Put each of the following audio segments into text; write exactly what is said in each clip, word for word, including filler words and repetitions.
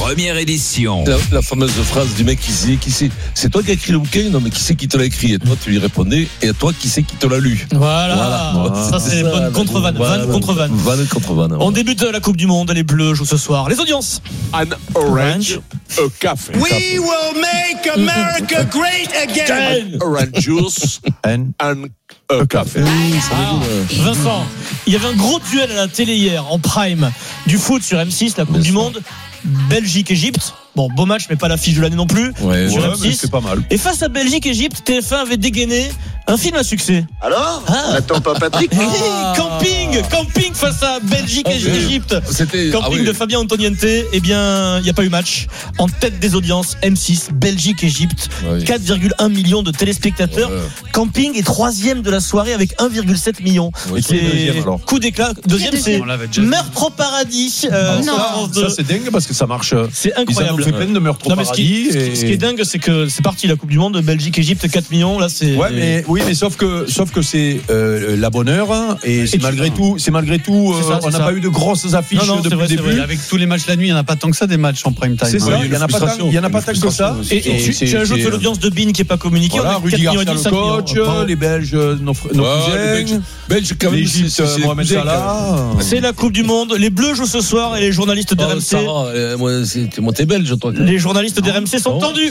première édition. La, la fameuse phrase du mec qui sait, qui sait, c'est toi qui as écrit le bouquin, non mais qui c'est qui te l'a écrit? Et toi tu lui répondais, et toi qui c'est qui te l'a lu? Voilà, voilà. ça c'est bonne contre-vanne, vanne contre-vanne. Vanne contre-vanne. On débute la Coupe du Monde, les Bleus jouent ce soir. Les audiences. An orange, a café. We will make America great again. Orange juice and a café. Ah, Vincent, il y avait un gros duel à la télé hier en prime du foot sur M six, la Coupe du Monde. Belgique-Égypte. Bon, beau match, mais pas l'affiche de l'année non plus. Ouais, sur ouais, M six. mais c'est pas mal. Et face à Belgique-Égypte, T F un avait dégainé un film à succès. Alors ah. Attends pas Patrick ah. Camping Camping face à Belgique-Égypte. C'était Camping ah oui. de Fabien Antoniente. Eh bien, il n'y a pas eu match. En tête des audiences, M six, Belgique-Égypte. Oui. quatre virgule un millions de téléspectateurs. Ouais. Camping est troisième de la soirée avec un virgule sept million. Oui, c'est deuxième, alors. Coup d'éclat. Deuxième, c'est Meurtre au paradis. Euh, non. Ça, c'est dingue parce que ça marche. C'est incroyable. Ils ont fait plein de Meurtre au paradis. Ce qui, et... ce qui est dingue, c'est que c'est parti la Coupe du Monde, Belgique-Égypte, quatre millions. Là, c'est. Ouais, mais oui, mais sauf que sauf que c'est euh, la bonne heure hein, et c'est, et malgré tu... tout, c'est malgré tout, euh, ça, on n'a pas eu de grosses affiches non, non, depuis le début. Avec tous les matchs la nuit, il n'y en a pas tant que ça des matchs en prime time. C'est ça. Il y en a pas tant, il y en a pas tant que ça. Et, et, et tu, tu ajoutes c'est... l'audience de Bean qui n'est pas communiquée. Voilà, Rudy Garcia le coach, les Belges, nos cousins, Belges quand même, Mohamed Salah. C'est la Coupe du Monde. Les Bleus jouent ce soir et les journalistes d'R M C. Moi, t'es belge, toi. Les journalistes d'R M C sont tendus.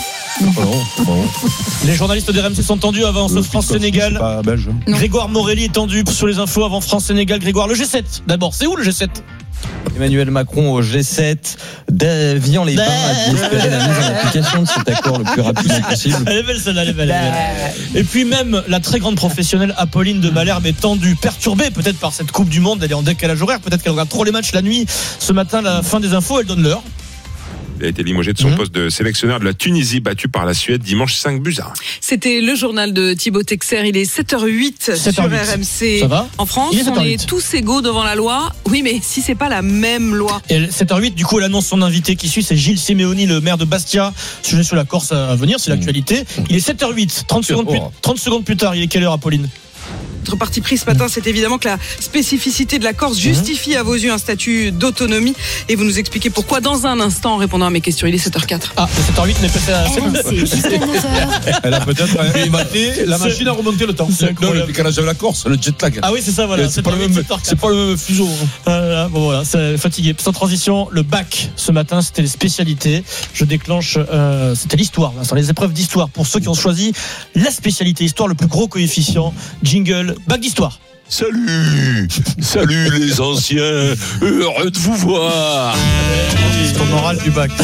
Les journalistes d'R M C sont tendus avant ce France-Sénégal. Grégoire Morelli est tendu sur les infos avant France-Sénégal. Grégoire, le G sept. D'abord, c'est où le G sept? Emmanuel Macron au G sept, Vian-les-Bains a dit espérer la mise en application de cet accord le plus rapidement possible. Elle est belle celle-là, elle est belle, elle est belle. Et puis même la très grande professionnelle Apolline de Malherbe est tendue, perturbée peut-être par cette Coupe du Monde. Elle est en décalage horaire, peut-être qu'elle regarde trop les matchs la nuit. Ce matin, la fin des infos, elle donne l'heure. Il a été limogé de son mmh. poste de sélectionneur de la Tunisie, battu par la Suède dimanche cinq buts à un. C'était le journal de Thibaut Texer. Il est sept heures huit sur R M C. Ça va en France, est on est tous égaux devant la loi. Oui, mais si c'est pas la même loi. Et sept heures huit, du coup, elle annonce son invité qui suit, c'est Gilles Simeoni, le maire de Bastia. Sujet sur la Corse à venir, c'est mmh. l'actualité. Il est sept heures huit, trente secondes plus, trente secondes plus tard. Il est quelle heure, Apolline? Notre parti pris ce matin, c'est évidemment que la spécificité de la Corse justifie à vos yeux un statut d'autonomie. Et vous nous expliquez pourquoi dans un instant en répondant à mes questions. Il est sept heures quatre. Ah, sept heures huit, mais peut-être à Elle a peut-être maté, la machine a remonté le temps. C'est non, le décalage de la Corse, le jet lag. Ah oui, c'est ça, voilà. C'est, pas, le même, c'est pas le même fuseau. Euh, bon, voilà, c'est fatigué. Sans transition, le bac ce matin, c'était les spécialités. Je déclenche, euh, c'était l'histoire, Vincent, les épreuves d'histoire pour ceux qui ont choisi la spécialité histoire, le plus gros coefficient. Jingle. Bac d'histoire. Salut, salut les anciens, heureux de vous voir. C'est ton moral du bac.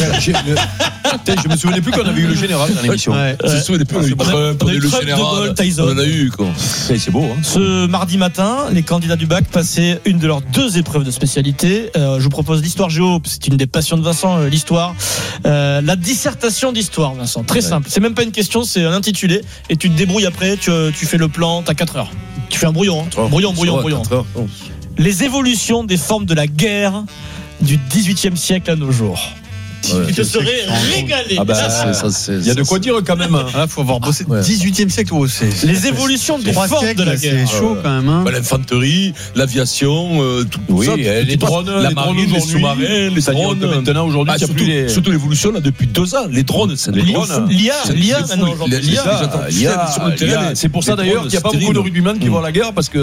Je me souvenais plus qu'on avait eu le général dans l'émission. Ouais. Je me souvenais plus qu'on a eu Trump, on a eu le général. On en a eu quoi. C'est beau. Hein. Ce mardi matin, les candidats du bac passaient une de leurs deux épreuves de spécialité. Euh, je vous propose l'histoire géo, c'est une des passions de Vincent, euh, l'histoire. Euh, la dissertation d'histoire, Vincent, très ouais. simple. C'est même pas une question, c'est un intitulé. Et tu te débrouilles après, tu, tu fais le plan, t'as quatre heures. Tu fais un brouillon, hein. brouillon, brouillon, brouillon. Les évolutions des formes de la guerre du dix-huitième siècle à nos jours. Ouais, tu te serais régalé. Ah bah, ça, c'est, ça, c'est, il y a de quoi dire quand même. Là, faut avoir bossé ouais. dix-huitième siècle. Oh, c'est, c'est, les évolutions des formes de la guerre. C'est chaud quand même. Hein. Bah, l'infanterie, l'aviation, euh, tout oui, ça. Les, les drones, la les marine, drones les sous-marins, les drones. Maintenant, aujourd'hui, ah, surtout, les... surtout l'évolution là depuis deux ans. Les drones, c'est les drones. L'I A, l'I A maintenant aujourd'hui. L'I A, c'est pour ça d'ailleurs qu'il n'y a pas beaucoup de rugbymen qui vont à la guerre parce que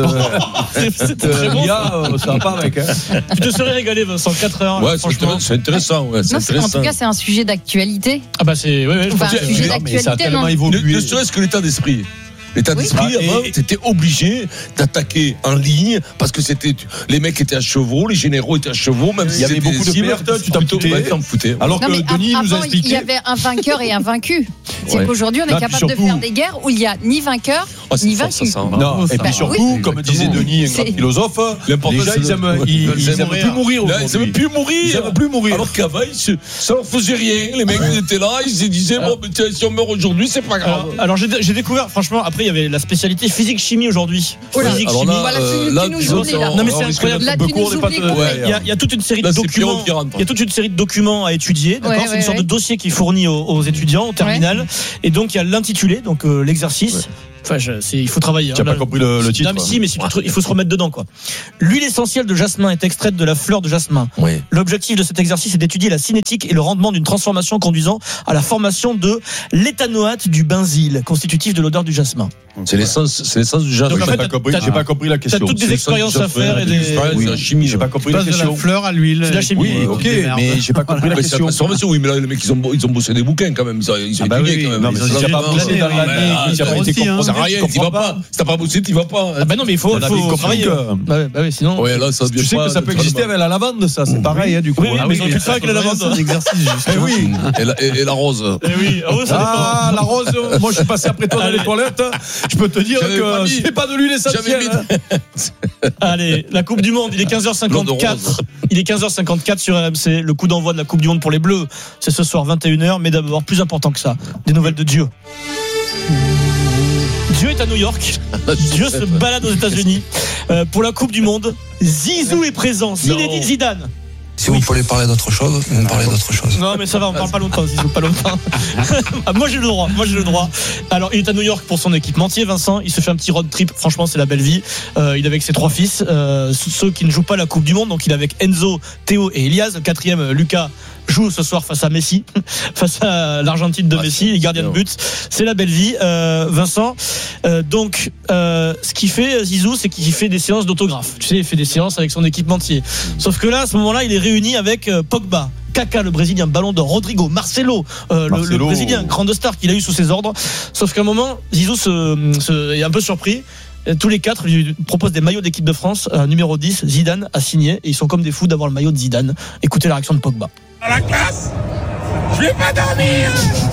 l'I A, ça va pas avec. Tu te serais régalé, Vincent, quatre heures. Ouais, c'est intéressant. En tout cas, c'est un sujet d'actualité. Ah bah c'est ouais, ouais, enfin, un sujet d'actualité, ça a tellement non évolué. Ne serait-ce que l'état d'esprit. L'état oui. d'esprit, avant, tu étais obligé d'attaquer en ligne parce que c'était les mecs étaient à chevaux, les généraux étaient à chevaux, même s'il y avait beaucoup de pertes, tu t'en foutais. Alors que Denis nous a expliqué. Il y avait un vainqueur et un vaincu. C'est ouais. qu'aujourd'hui, on est Là, capable de faire des guerres où il y a ni vainqueur oh, ni vaincu. Ça, non, et puis surtout, comme disait Denis, un grand philosophe, les gens, ils aiment plus mourir. Ils aiment plus mourir. Ils aiment plus mourir. Alors qu'avant, ça leur faisait rien. Les mecs étaient là, ils se disaient, bon, si on meurt aujourd'hui, c'est pas grave. Alors, j'ai découvert, franchement, après, il y avait la spécialité physique-chimie aujourd'hui. Physique chimie. Voilà, tu nous journées là. Non mais c'est incroyable. Là, tu nous oublies. Il y a toute une série de documents. Il y a toute une série de documents à étudier. D'accord, c'est une sorte de dossier qui est fourni aux étudiants au terminal. Et donc il y a l'intitulé, donc l'exercice. Enfin, je, c'est, il faut travailler. Tu n'as hein, pas compris le, le titre. Non, mais si, mais si, il faut se remettre dedans, quoi. L'huile essentielle de jasmin est extraite de la fleur de jasmin. Oui. L'objectif de cet exercice est d'étudier la cinétique et le rendement d'une transformation conduisant à la formation de l'éthanoate du benzyle, constitutif de l'odeur du jasmin. C'est l'essence, c'est l'essence du jasmin. Donc, en J'ai fait, pas compris, t'as- j'ai pas compris la question. T'as toutes des expériences à faire et des. Oui, la chimie. J'ai pas compris Tu la passes de la question. fleur à l'huile. C'est de la chimie. Oui, Et ok, des merdes. mais j'ai pas compris la Mais c'est la question. transformation, oui, mais là, les mecs, ils ont, ils ont bossé des bouquins quand même. Ils ont, ils ont Ah bah étudié oui, quand même. non, mais Ils ça, ont- j'ai pas pas bossé bossé dans dans la la vie, vie, tu as pas aussi, été hein. confronté. Ça sert à rien, Tu t'y vas comprends pas. Si t'as pas bossé, t'y vas pas. Ah bah non, mais il faut, Dans la vie, faut il travailler. comprend que- Bah, ouais, bah oui, sinon. Ouais, là, ça Tu sais que ça peut exister avec la lavande, ça, c'est pareil, hein, du coup. Oui, oui, Ah mais ils ont pu le faire avec la lavande. C'est un exercice juste. Eh oui. Et la, et, et la rose. Eh oui, ah ouais, ça Ah, la rose, moi je suis passé après toi dans les toilettes. Je peux te dire J'avais pas que mis. c'est pas de l'huile essentielle. J'avais mis- hein. dépend. Allez, la Coupe du Monde, il est quinze heures cinquante-quatre. Il est quinze heures cinquante-quatre sur R M C. Le coup d'envoi de la Coupe du Monde pour les Bleus, c'est ce soir vingt et une heures. Mais d'abord, plus important que ça, des nouvelles de Dieu. Dieu est à New York. Dieu se balade aux États-Unis euh, pour la Coupe du Monde. Zizou est présent. Zinedine Zidane. Si vous voulez parler d'autre chose, vous me parlez d'autre chose. Non, mais ça va, on parle pas longtemps, Zizou, pas longtemps. Ah, moi, j'ai le droit, moi, j'ai le droit. Alors, il est à New York pour son équipementier, Vincent. Il se fait un petit road trip. Franchement, c'est la belle vie. Euh, il est avec ses trois fils, euh, ceux qui ne jouent pas la Coupe du Monde. Donc, il est avec Enzo, Théo et Elias. Le quatrième, Lucas, joue ce soir face à Messi, face à l'Argentine de Ah, Messi, les gardiens de but. C'est la belle vie, euh, Vincent. Euh, donc, euh, ce qu'il fait, Zizou, c'est qu'il fait des séances d'autographes. Tu sais, il fait des séances avec son équipementier. Sauf que là, à ce moment-là, il est réuni avec euh, Pogba, Kaka, le Brésilien, Ballon d'Or, Rodrigo, Marcelo, euh, Marcelo. Le, le Brésilien, grande star qu'il a eu sous ses ordres. Sauf qu'à un moment, Zizou se, se, est un peu surpris. Tous les quatre lui proposent des maillots d'équipe de France. Euh, numéro dix, Zidane a signé. Et ils sont comme des fous d'avoir le maillot de Zidane. Écoutez la réaction de Pogba. À la classe, je vais pas dormir.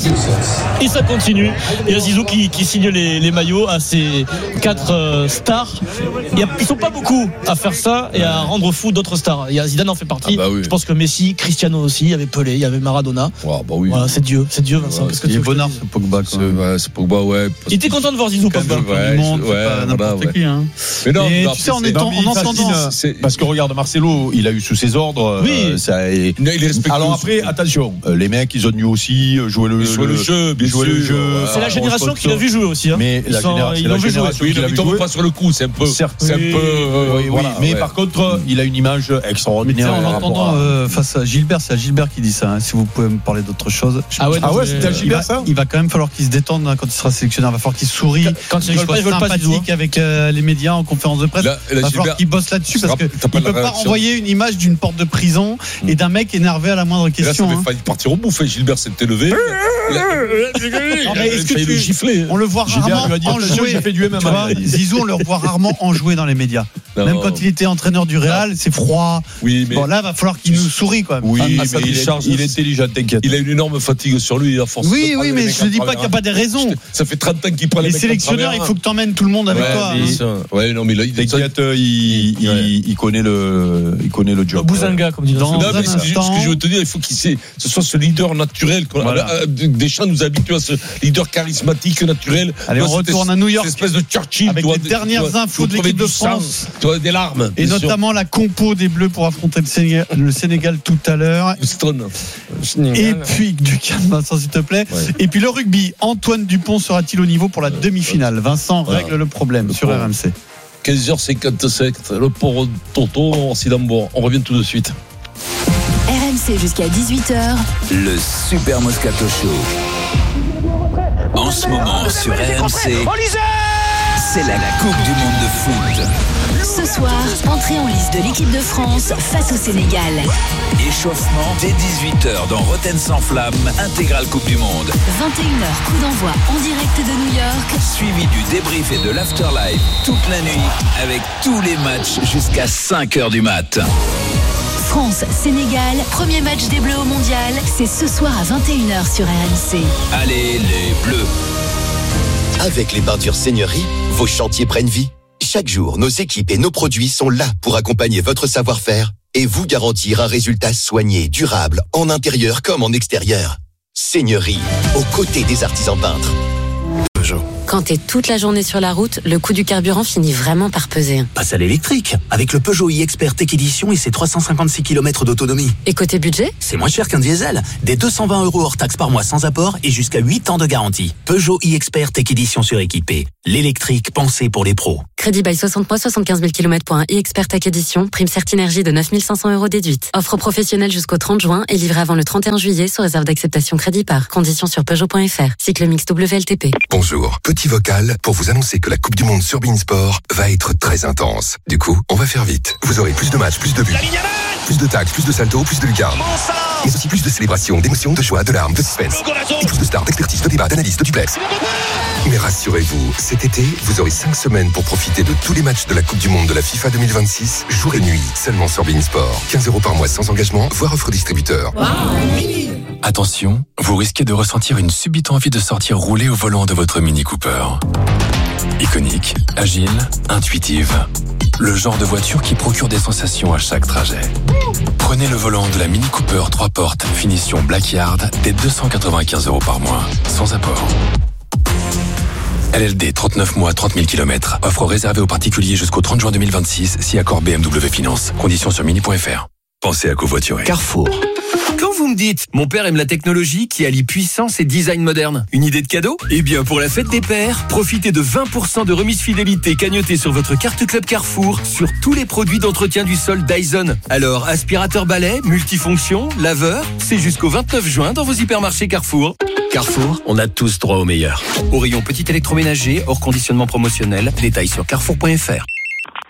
Et ça continue. Et Zizou qui, qui signe les, les maillots à ses quatre euh, stars. Il y a, ils sont pas beaucoup à faire ça et à rendre fou d'autres stars. Il y a Zidane en fait partie. Ah bah oui. Je pense que Messi, Cristiano aussi, il y avait Pelé, il y avait Maradona. Ouais, bah oui. Voilà, c'est Dieu, c'est Dieu, Vincent. Ouais, Qu'est-ce que Il tu est veux que je te bonnard dise ce Pogba. C'est, ouais, c'est Pogba, ouais. Il était content de voir Zizou Pogba. Ouais, Du monde, ouais, c'est pas n'importe voilà, ouais. qui. Hein. Mais non, Et non, tu sais, en c'est- étant- Non, mais en il entendant- fascine, c'est- parce que regarde Marcelo, il a eu sous ses ordres. Oui. euh, ça, et- Non, il est respectueux. Alors après, attention, euh, les mecs, ils ont dû aussi jouer le, Ils jouaient le jeu, bien jouer le sûr, jeu. ouais. C'est la génération qui l'a vu jouer aussi. Hein. Mais Ils la sont- génération, ils c'est la l'ont vu jouer. génération Oui, qui l'a il vu tombe jouer. pas sur le coup, c'est un peu. Certes, c'est un oui. peu. euh, Oui, oui, voilà, mais ouais. par contre, il a une image Mais tu sais, extraordinaire. en par rapport entendant à- euh, face à Gilbert, c'est à Gilbert qui dit ça. Hein, si vous pouvez me parler d'autre chose. Ah ouais, Ah non, ouais, mais- c'était à Il Gilbert, va, ça il va quand même falloir qu'il se détende hein, quand il sera sélectionneur. Il va falloir qu'il sourie. Quand ils qu'il veulent pas, soit ils veulent pas Zizou. sympathique avec euh, les médias en conférence de presse. Là, Il là, va falloir Gilbert, qu'il bosse là-dessus tu parce te qu'il rappelles- t'as pas ne la peut pas réaction. renvoyer une image d'une porte de prison et d'un mec énervé à la moindre Et là, ça question. avait hein. failli partir au bouffe. Gilbert s'est élevé. Il a- Non, mais est-ce que failli tu- le gifler. On le voit Gilbert rarement lui a dit, attention, enjouer. j'ai fait du M M A. Tu vois, Zizou, on le voit rarement enjouer dans les médias. Non. Même quand il était entraîneur du Real, c'est froid. Oui, mais Bon, là, va falloir qu'il nous sourie quand même. Oui, Ah, mais ça il est, décharge. il est intelligent, t'inquiète. il a une énorme fatigue sur lui à force. Oui, de oui, prendre mais les mecs je ne dis en pas qu'il n'y a pas des raisons. Ça fait trente ans qu'il prend les, Les mecs en sélectionneurs, il travers. faut que tu emmènes tout le monde avec Ouais, toi. bien hein. sûr. Ouais, non, mais là, il T'inquiète, il, il, Ouais. il connaît le, il connaît le job. Bouzanga, comme dit Dans Non, un mais c'est juste instant- ce que je veux te dire, il faut qu'il sait, ce soit ce leader naturel. qu'on- Voilà. euh, Deschamps nous habitue à ce leader charismatique, naturel. Allez, Tu on vois, cette retourne es- à New York cette espèce de Churchill. avec tu vois, les des- dernières tu vois, infos tu de vas l'équipe trouver de du sang, France. Tu vois, des larmes. Et bien sûr. notamment la compo des Bleus pour affronter le Sénégal, le Sénégal tout à l'heure. Houston. Et puis, du calme, Vincent, s'il te plaît. Ouais. Et puis le rugby, Antoine Dupont sera-t-il au niveau pour la demi-finale? Vincent Voilà. règle le problème Le sur pauvre. R M C. quinze heures cinquante-sept, le pauvre Toto, Sidambour. On revient tout de suite. R M C jusqu'à dix-huit heures. Le Super Moscato Show. En ce moment sur R M C, c'est la Coupe du Monde de foot. Ce soir, entrée en lice de l'équipe de France face au Sénégal. Échauffement dès dix-huit heures dans Rotten sans flamme, intégrale Coupe du Monde. vingt et une heures, coup d'envoi en direct de New York. Suivi du débrief et de l'afterlife toute la nuit avec tous les matchs jusqu'à cinq heures du mat. France-Sénégal, premier match des Bleus au Mondial. C'est ce soir à vingt et une heures sur R M C. Allez les Bleus. Avec les peintures Seigneurie, vos chantiers prennent vie. Chaque jour, nos équipes et nos produits sont là pour accompagner votre savoir-faire et vous garantir un résultat soigné, durable, en intérieur comme en extérieur. Seigneurie, aux côtés des artisans peintres. Quand t'es toute la journée sur la route, le coût du carburant finit vraiment par peser. Passe à l'électrique, avec le Peugeot e-Expert Tech Edition et ses trois cent cinquante-six kilomètres d'autonomie. Et côté budget ? C'est moins cher qu'un diesel. Des deux cent vingt euros hors taxe par mois sans apport et jusqu'à huit ans de garantie. Peugeot e-Expert Tech Edition suréquipé. L'électrique pensé pour les pros. Crédit bail soixante mois, soixante-quinze mille kilomètres pour un e-Expert Tech Edition. Prime Certinergie de neuf mille cinq cents euros déduite. Offre professionnelle jusqu'au trente juin et livré avant le trente et un juillet sous réserve d'acceptation crédit par. Conditions sur Peugeot point F R. Cycle mix W L T P. Bonjour. Petit vocal pour vous annoncer que la Coupe du Monde sur Beansport va être très intense. Du coup, on va faire vite. Vous aurez plus de matchs, plus de buts, plus de tacs, plus de saltos, plus de lucarnes. Mais aussi plus de célébrations, d'émotions, de joie, de larmes, de suspense. Et plus de stars, d'expertise, de débats, d'analyse, de duplex. Mais rassurez-vous, cet été, vous aurez cinq semaines pour profiter de tous les matchs de la Coupe du Monde de la FIFA deux mille vingt-six, jour et nuit, seulement sur Beansport. quinze euros par mois sans engagement, voire offre distributeur. Attention, vous risquez de ressentir une subite envie de sortir rouler au volant de votre Mini Cooper. Iconique, agile, intuitive. Le genre de voiture qui procure des sensations à chaque trajet. Prenez le volant de la Mini Cooper trois portes, finition Blackyard, dès deux cent quatre-vingt-quinze euros par mois, sans apport. L L D, trente-neuf mois, trente mille kilomètres. Offre réservée aux particuliers jusqu'au trente juin deux mille vingt-six, si accord B M W Finance. Conditions sur mini point F R. Pensez à covoiturer. Carrefour. Quand vous me dites, mon père aime la technologie qui allie puissance et design moderne, une idée de cadeau ? Eh bien, pour la fête des pères, profitez de vingt pour cent de remise fidélité cagnotée sur votre carte Club Carrefour sur tous les produits d'entretien du sol Dyson. Alors, aspirateur balai, multifonction, laveur, c'est jusqu'au vingt-neuf juin dans vos hypermarchés Carrefour. Carrefour, on a tous droit au meilleur. Au rayon petit électroménager, hors conditionnement promotionnel, détails sur carrefour point F R. Allô ?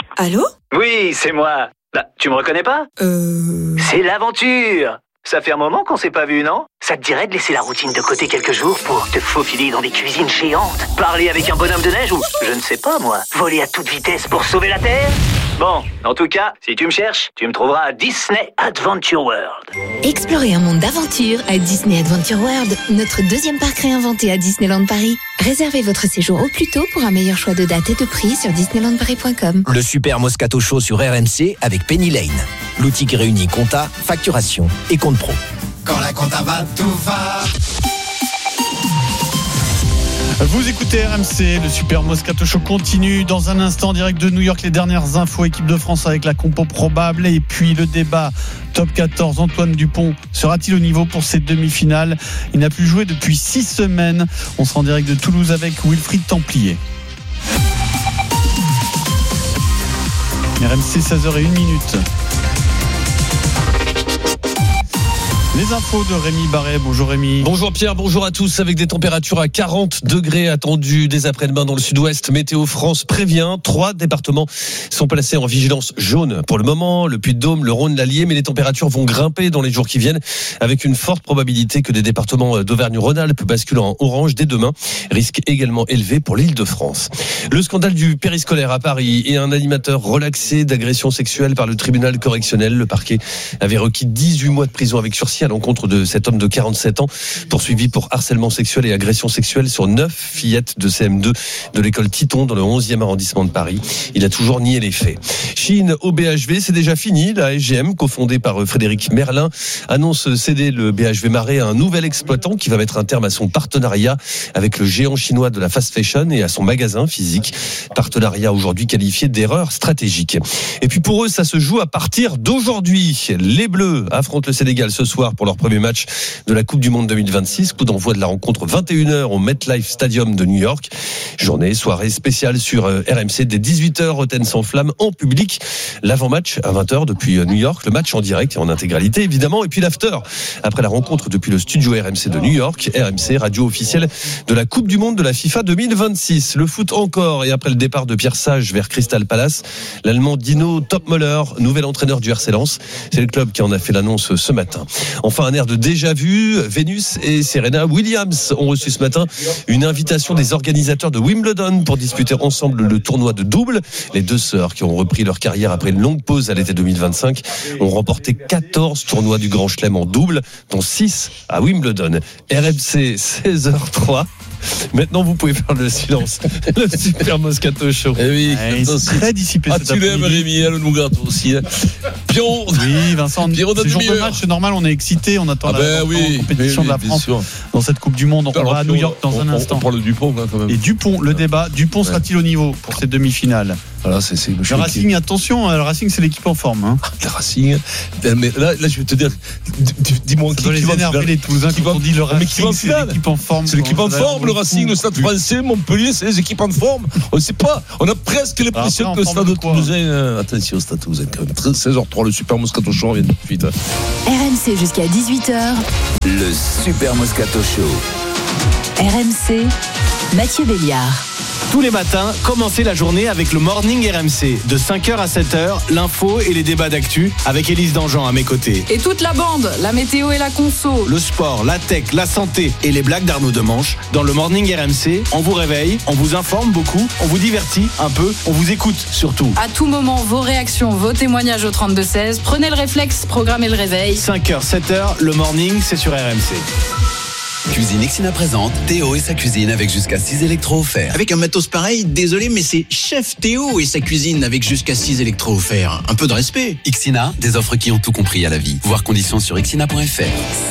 Oui, c'est moi. Bah, tu me reconnais pas ? Euh... C'est l'aventure. Ça fait un moment qu'on s'est pas vu, non ? Ça te dirait de laisser la routine de côté quelques jours pour te faufiler dans des cuisines géantes, parler avec un bonhomme de neige ou, je ne sais pas moi, voler à toute vitesse pour sauver la Terre ? Bon, en tout cas, si tu me cherches, tu me trouveras à Disney Adventure World. Explorez un monde d'aventure à Disney Adventure World, notre deuxième parc réinventé à Disneyland Paris. Réservez votre séjour au plus tôt pour un meilleur choix de date et de prix sur disneyland paris point com. Le Super Moscato Show sur R M C avec Penny Lane. L'outil qui réunit compta, facturation et compte pro. Quand la compta va, tout va. Vous écoutez R M C, le Super Moscato Show continue dans un instant, direct de New York, les dernières infos équipe de France avec la compo probable et puis le débat top quatorze. Antoine Dupont sera-t-il au niveau pour ces demi-finales ? Il n'a plus joué depuis six semaines. On sera en direct de Toulouse avec Wilfried Templier. R M C, seize heures zéro un. Les infos de Rémi Barret. Bonjour Rémi. Bonjour Pierre, bonjour à tous. Avec des températures à quarante degrés attendues dès après-demain dans le sud-ouest, Météo France prévient. Trois départements sont placés en vigilance jaune pour le moment. Le Puy-de-Dôme, le Rhône, l'Allier. Mais les températures vont grimper dans les jours qui viennent avec une forte probabilité que des départements d'Auvergne-Rhône-Alpes basculent en orange dès demain. Risque également élevé pour l'Île-de-France. Le scandale du périscolaire à Paris et un animateur relaxé d'agression sexuelle par le tribunal correctionnel. Le parquet avait requis dix-huit mois de prison avec sursis à l'encontre de cet homme de quarante-sept ans poursuivi pour harcèlement sexuel et agression sexuelle sur neuf fillettes de C M deux de l'école Titon dans le onzième arrondissement de Paris. Il a toujours nié les faits. Chine au B H V, c'est déjà fini. La S G M, cofondée par Frédéric Merlin, annonce céder le B H V Marais à un nouvel exploitant qui va mettre un terme à son partenariat avec le géant chinois de la fast fashion et à son magasin physique. Partenariat aujourd'hui qualifié d'erreur stratégique. Et puis pour eux, ça se joue à partir d'aujourd'hui. Les Bleus affrontent le Sénégal ce soir pour leur premier match de la Coupe du Monde deux mille vingt-six. Coup d'envoi de la rencontre vingt et une heures au MetLife Stadium de New York. Journée, soirée spéciale sur R M C dès dix-huit heures, Rotten sans flamme en public. L'avant-match à vingt heures depuis New York. Le match en direct et en intégralité évidemment. Et puis l'after après la rencontre depuis le studio R M C de New York. R M C, radio officielle de la Coupe du Monde de la FIFA deux mille vingt-six. Le foot encore et après le départ de Pierre Sage vers Crystal Palace, l'Allemand Dino Topmöller, nouvel entraîneur du R C Lens. C'est le club qui en a fait l'annonce ce matin. Enfin, un air de déjà-vu, Vénus et Serena Williams ont reçu ce matin une invitation des organisateurs de Wimbledon pour disputer ensemble le tournoi de double. Les deux sœurs qui ont repris leur carrière après une longue pause à l'été deux mille vingt-cinq ont remporté quatorze tournois du Grand Chelem en double, dont six à Wimbledon. R M C seize heures zéro trois. Maintenant, vous pouvez faire le silence. Le Super Moscato Show. Eh oui, ouais, c'est très dissipé. Ah, tu l'aimes, Rémi, le nougat aussi. Pierrot. Oui, Vincent, c'est jour de match, c'est normal, on est excité, on attend ah la, ben oui, compétition oui, de la France dans cette Coupe du Monde. On Alors, va à New York dans on, un on, instant. On parle de Dupont, hein, quand même. Et Dupont, le débat, Dupont sera-t-il au niveau pour cette demi-finale? Voilà, c'est, c'est le Racing, qui... attention, le Racing, c'est l'équipe en forme. Hein. Le Racing, mais là, là, je vais te dire, dis-moi ça qui, doit qui les va énerver les Toulousains qui vont dire le Racing, c'est l'équipe en forme. C'est l'équipe en forme, le Racing, le Stade Français, Montpellier, c'est les équipes en forme. On ne sait pas, on a presque l'impression que le Stade Toulousain. Attention, Stade Toulousain, quand même. seize heures trois, le Super Moscato Show, on vient tout de suite. R M C jusqu'à dix-huit heures. Le Super Moscato Show. R M C, Mathieu Béliard. Tous les matins, commencez la journée avec le Morning R M C. De cinq heures à sept heures, l'info et les débats d'actu avec Élise Dangean à mes côtés. Et toute la bande, la météo et la conso. Le sport, la tech, la santé et les blagues d'Arnaud Demanche. Dans le Morning R M C, on vous réveille, on vous informe beaucoup, on vous divertit un peu, on vous écoute surtout. À tout moment, vos réactions, vos témoignages au trente-deux seize. Prenez le réflexe, programmez le réveil. cinq heures, sept heures, le Morning, c'est sur R M C. Cuisine Ixina présente Théo et sa cuisine avec jusqu'à six électros offerts. Avec un matos pareil, désolé, mais c'est Chef Théo et sa cuisine avec jusqu'à six électros offerts. Un peu de respect. Ixina, des offres qui ont tout compris à la vie. Voir conditions sur ixina point f r.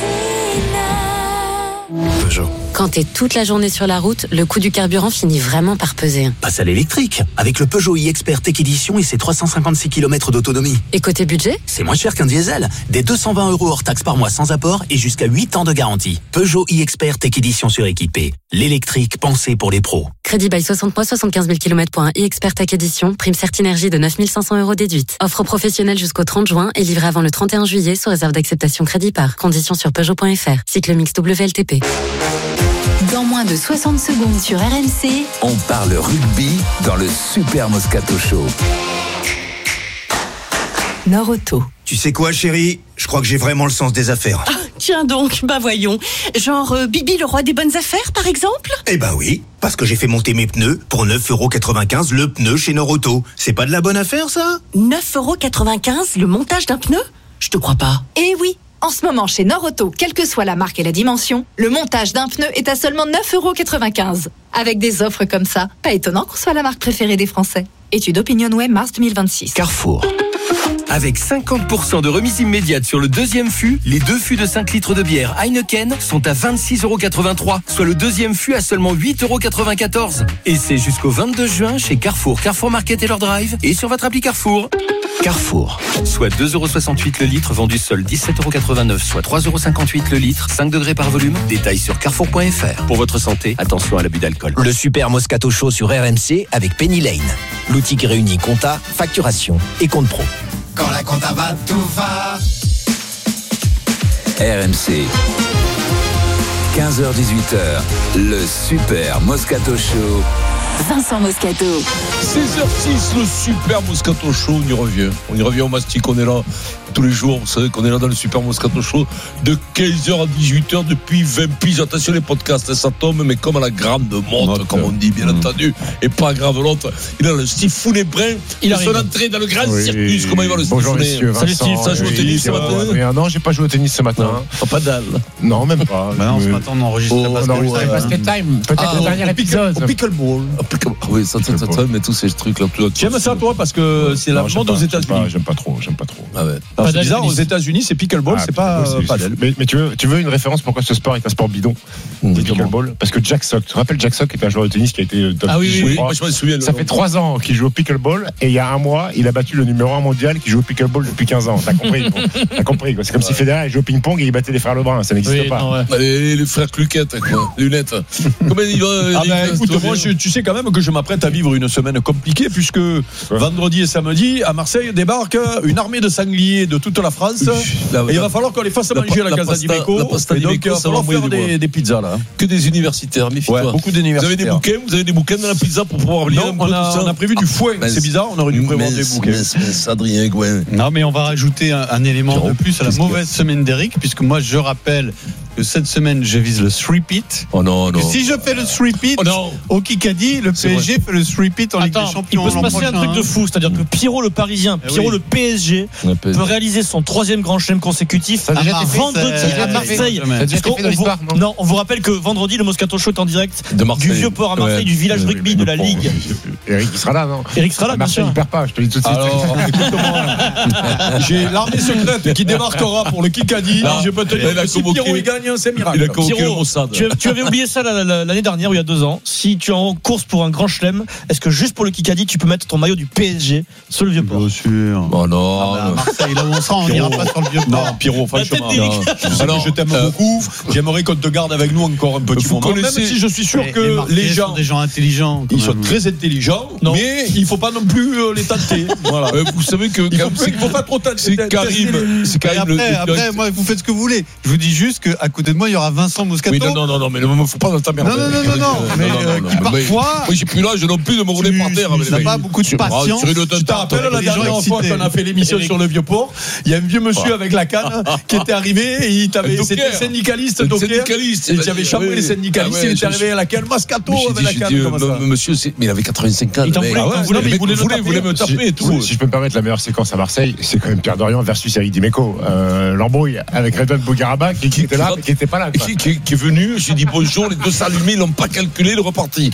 Peugeot. Quand t'es toute la journée sur la route, le coût du carburant finit vraiment par peser. Passe à l'électrique, avec le Peugeot e-Expert Tech Edition et ses trois cent cinquante-six kilomètres d'autonomie. Et côté budget ? C'est moins cher qu'un diesel. Des deux cent vingt euros hors taxe par mois sans apport et jusqu'à huit ans de garantie. Peugeot e-Expert Tech Edition suréquipé. L'électrique pensé pour les pros. Crédit bail soixante mois, soixante-quinze mille kilomètres pour un e-Expert Tech Edition. Prime Certinergie de neuf mille cinq cents euros déduite. Offre professionnelle jusqu'au trente juin et livrée avant le trente et un juillet sous réserve d'acceptation crédit par. Conditions sur Peugeot point f r. Cycle mix W L T P. Dans moins de soixante secondes sur R M C, on parle rugby dans le Super Moscato Show. Nord-Auto. Tu sais quoi, chérie ? Je crois que j'ai vraiment le sens des affaires. Ah, tiens donc, bah voyons. Genre euh, Bibi le roi des bonnes affaires, par exemple ? Eh bah oui, parce que j'ai fait monter mes pneus pour neuf euros quatre-vingt-quinze le pneu chez Nord-Auto. C'est pas de la bonne affaire, ça ? neuf euros quatre-vingt-quinze le montage d'un pneu ? Je te crois pas. Eh oui. En ce moment, chez Nord-Auto, quelle que soit la marque et la dimension, le montage d'un pneu est à seulement neuf euros quatre-vingt-quinze. Avec des offres comme ça, pas étonnant qu'on soit la marque préférée des Français. Étude OpinionWay, mars deux mille vingt-six. Carrefour. Avec cinquante pour cent de remise immédiate sur le deuxième fût, les deux fûts de cinq litres de bière Heineken sont à vingt-six euros quatre-vingt-trois, soit le deuxième fût à seulement huit euros quatre-vingt-quatorze. Et c'est jusqu'au vingt-deux juin chez Carrefour, Carrefour Market et leur drive, et sur votre appli Carrefour. Carrefour. Soit deux euros soixante-huit le litre, vendu seul dix-sept euros quatre-vingt-neuf, soit trois euros cinquante-huit le litre, cinq degrés par volume. Détails sur carrefour point f r. Pour votre santé, attention à l'abus d'alcool. Le Super Moscato Show sur R M C avec Penny Lane. L'outil qui réunit compta, facturation et compte pro. Quand la compta va, tout va. R M C. quinze heures dix-huit heures. Le Super Moscato Show. Vincent Moscato. seize heures six, le Super Moscato Show, on y revient. On y revient au mastic, on est là tous les jours. Vous savez qu'on est là dans le Super Moscato Show de quinze heures à dix-huit heures depuis vingt piges. Attention les podcasts, ça tombe, mais comme à la grande montre, comme on dit, bien mmh. entendu. Et pas grave l'autre. Il a le Stifounet Brun. Il a son entrée dans le grand oui, circus. Comment il va le Bonjour messieurs. Salut Steve, ça joue au tennis ce matin? Non, j'ai pas joué au tennis ce matin. Non, pas dalle. Non, même pas. Bah non, ce matin on enregistre oh, le basket time. Peut-être le dernier épisode. Au pickleball. Oui, ça, ça, ça, ça, mais tous ces trucs-là. J'aime ça, toi, parce que c'est la mode aux États-Unis. J'aime pas trop, j'aime pas trop. Ah ouais. C'est bizarre, aux États-Unis, c'est pickleball, c'est pas padel. Mais tu veux, tu veux une référence pourquoi ce sport est un sport bidon? Pickleball. Parce que Jack Sock, tu te rappelles Jack Sock, qui était un joueur de tennis qui a été top. Ah oui, oui, moi je me souviens. Ça fait trois ans qu'il joue au pickleball et il y a un mois, il a battu le numéro un mondial qui joue au pickleball depuis quinze ans. T'as compris? T'as compris? C'est comme si Federer joue au ping-pong et il battait les frères Lebrun. Ça n'existe pas. Les frères Cluquette, quoi. Lunettes. Comment il va? Ah ben écoute, moi tu sais quand même que je m'apprête à vivre une semaine compliquée puisque vendredi et samedi à Marseille débarque une armée de sangliers de toute la France et il va falloir qu'on les fasse manger à la Casa d'Iveco et donc il va falloir faire des, des pizzas là. Que des universitaires, méfie-toi. Ouais, beaucoup d'universitaires. Vous avez des bouquins, vous avez des bouquins dans la pizza pour pouvoir lire un peu on a, tout ça. On a prévu du foin, c'est bizarre, on aurait dû prévoir des bouquins. Adrien Gouin. Non mais on va rajouter un, un élément de plus à la mauvaise semaine d'Eric puisque moi je rappelle que cette semaine, je vise le three-peat. Oh non, non. Que si je fais le three-peat, oh non. au Kikadi, le P S G fait le three-peat en Ligue des Champions. Il peut se passer un truc de fou, c'est-à-dire que Pierrot le Parisien, Pierrot oui. le P S G peut réaliser son troisième grand chelem consécutif à vendredi à Marseille. On, non, on vous rappelle que vendredi, le Moscato Show est en direct du Vieux-Port à Marseille, ouais. du village rugby de la Ligue. Eric, il sera là, non? Eric sera là, bien sûr. Marseille, il perd pas, je te le dis tout de suite. Alors, écoute-moi. J'ai l'armée secrète qui débarquera pour le Kikadi. Je peux te dire que si Pierrot il gagne, c'est miracle. Il a convoqué le Mossad. Tu, tu avais oublié ça l'année dernière ou il y a deux ans. Si tu es en course pour un grand chelem, est-ce que juste pour le Kikadi, tu peux mettre ton maillot du P S G sur le Vieux-Port? Bien sûr. Oh non. Ah bah, à Marseille, là où on sera, on n'ira pas sur le Vieux-Port. Non, Pierrot, franchement. Alors, je t'aime beaucoup. J'aimerais qu'on te garde avec nous encore un petit moment. Même si je suis sûr que les gens sont des gens intelligents. Ils sont très intelligents, mais il ne faut pas non plus les tenter. Voilà. Vous savez que il ne faut pas trop tenter. C'est Karim. C'est Karim. Après, moi, vous faites ce que vous voulez. Je vous dis juste qu'à côté de moi, il y aura Vincent Moscato. Oui, non, non, non, non, mais il ne faut pas dans ta merde. Non, non, non, non, non. Mais qui parfois. Oui, j'ai plus l'âge non plus de me rouler par terre. Tu n'as pas beaucoup de patience. Tu te rappelles la dernière fois qu'on a fait l'émission sur le Vieux-Port, il y a un vieux monsieur avec la canne qui était arrivé et il t'avait. C'était syndicaliste, Docker. Syndicaliste. Il avait chambré les syndicalistes. Il était arrivé à la canne. Moscato avec la canne. Monsieur, mais il avait quatre-vingt-cinq ans. Il voulait me taper et tout. Si je peux me permettre, la meilleure séquence à Marseille, c'est quand même Pierre Dorian versus Eric Dimeco. L'embrouille avec Redouane Bougaraba qui était là, mais qui n'était pas là. Qui est venu, j'ai dit bonjour, les deux s'allumaient, ils l'ont pas calculé, il est reparti.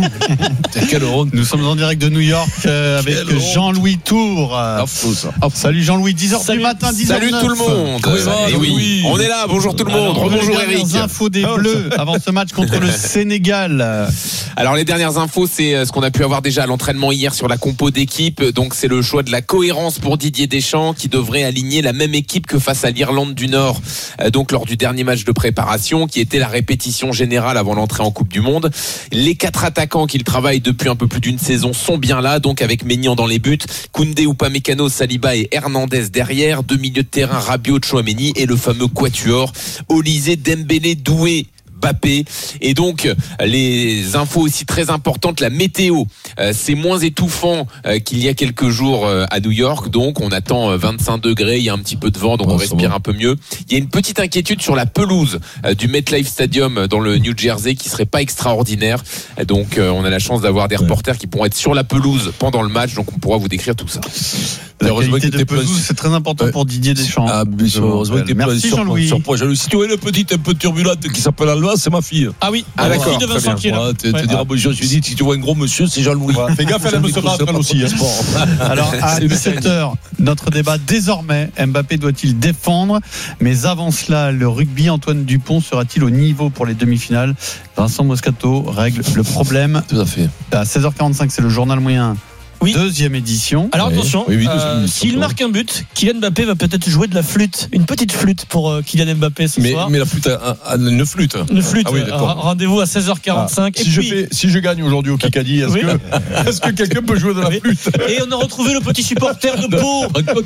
Quelle honte. Nous sommes en direct de New York euh, avec Jean-Louis Tour. Ah, faux, ça. Oh, salut Jean-Louis, dix heures du matin, dix heures. Salut tout le monde. Et oui. oui, on est là, bonjour tout le monde. Alors, bonjour Eric. Les infos des Bleus avant ce match contre le Sénégal. Alors les dernières infos, c'est ce qu'on a pu avoir déjà à l'entraînement hier sur la compo d'équipe. Donc c'est le choix de la cohérence pour Didier Deschamps qui devrait aligner la même équipe que face à l'Irlande du Nord. Donc lors du dernier match de préparation qui était la répétition générale avant l'entrée en Coupe du Monde. Les quatre attaquants qu'il travaille depuis un peu plus d'une saison sont bien là, donc avec Maignan dans les buts, Koundé, Upamecano, Saliba et Hernandez derrière, deux milieux de terrain, Rabiot, Tchouaméni et le fameux quatuor Olysée, Dembélé, Doué, Mbappé. Et donc les infos aussi très importantes, la météo, euh, c'est moins étouffant euh, qu'il y a quelques jours euh, à New York, donc on attend euh, vingt-cinq degrés, il y a un petit peu de vent, donc ouais, on respire un peu mieux. Il y a une petite inquiétude sur la pelouse euh, du MetLife Stadium dans le New Jersey qui serait pas extraordinaire, donc euh, on a la chance d'avoir des reporters qui pourront être sur la pelouse pendant le match, donc on pourra vous décrire tout ça. La qualité de pelouse, c'est très important ouais. pour Didier Deschamps. Ah, bien sûr, heureusement que merci Jean-Louis. Si tu vois une petite un peu turbulente qui s'appelle Alba, c'est ma fille. Ah oui, ah, d'accord. Fille de Vincent qui est là. Tu diras, je me suis dit, si tu vois un gros monsieur, c'est Jean-Louis. Fais gaffe, elle aime se battre aussi. Alors, à dix-sept heures, notre débat désormais, Mbappé doit-il défendre? Mais avant cela, le rugby, Antoine Dupont sera-t-il au niveau pour les demi-finales? Vincent Moscato règle le problème. Tout à fait. À seize heures quarante-cinq, c'est le journal moyen. Oui. Deuxième édition. Alors attention, oui, oui, euh, s'il marque un but, Kylian Mbappé va peut-être jouer de la flûte, une petite flûte pour euh, Kylian Mbappé ce mais, soir. Mais la flûte, a, a, une flûte. Une flûte. Ah oui, euh, rendez-vous à seize heures quarante-cinq. Ah, et si, puis, je fais, si je gagne aujourd'hui au Kikadi, est-ce, oui. que, est-ce que quelqu'un peut jouer de la flûte? Et on a retrouvé le petit supporter de Pau.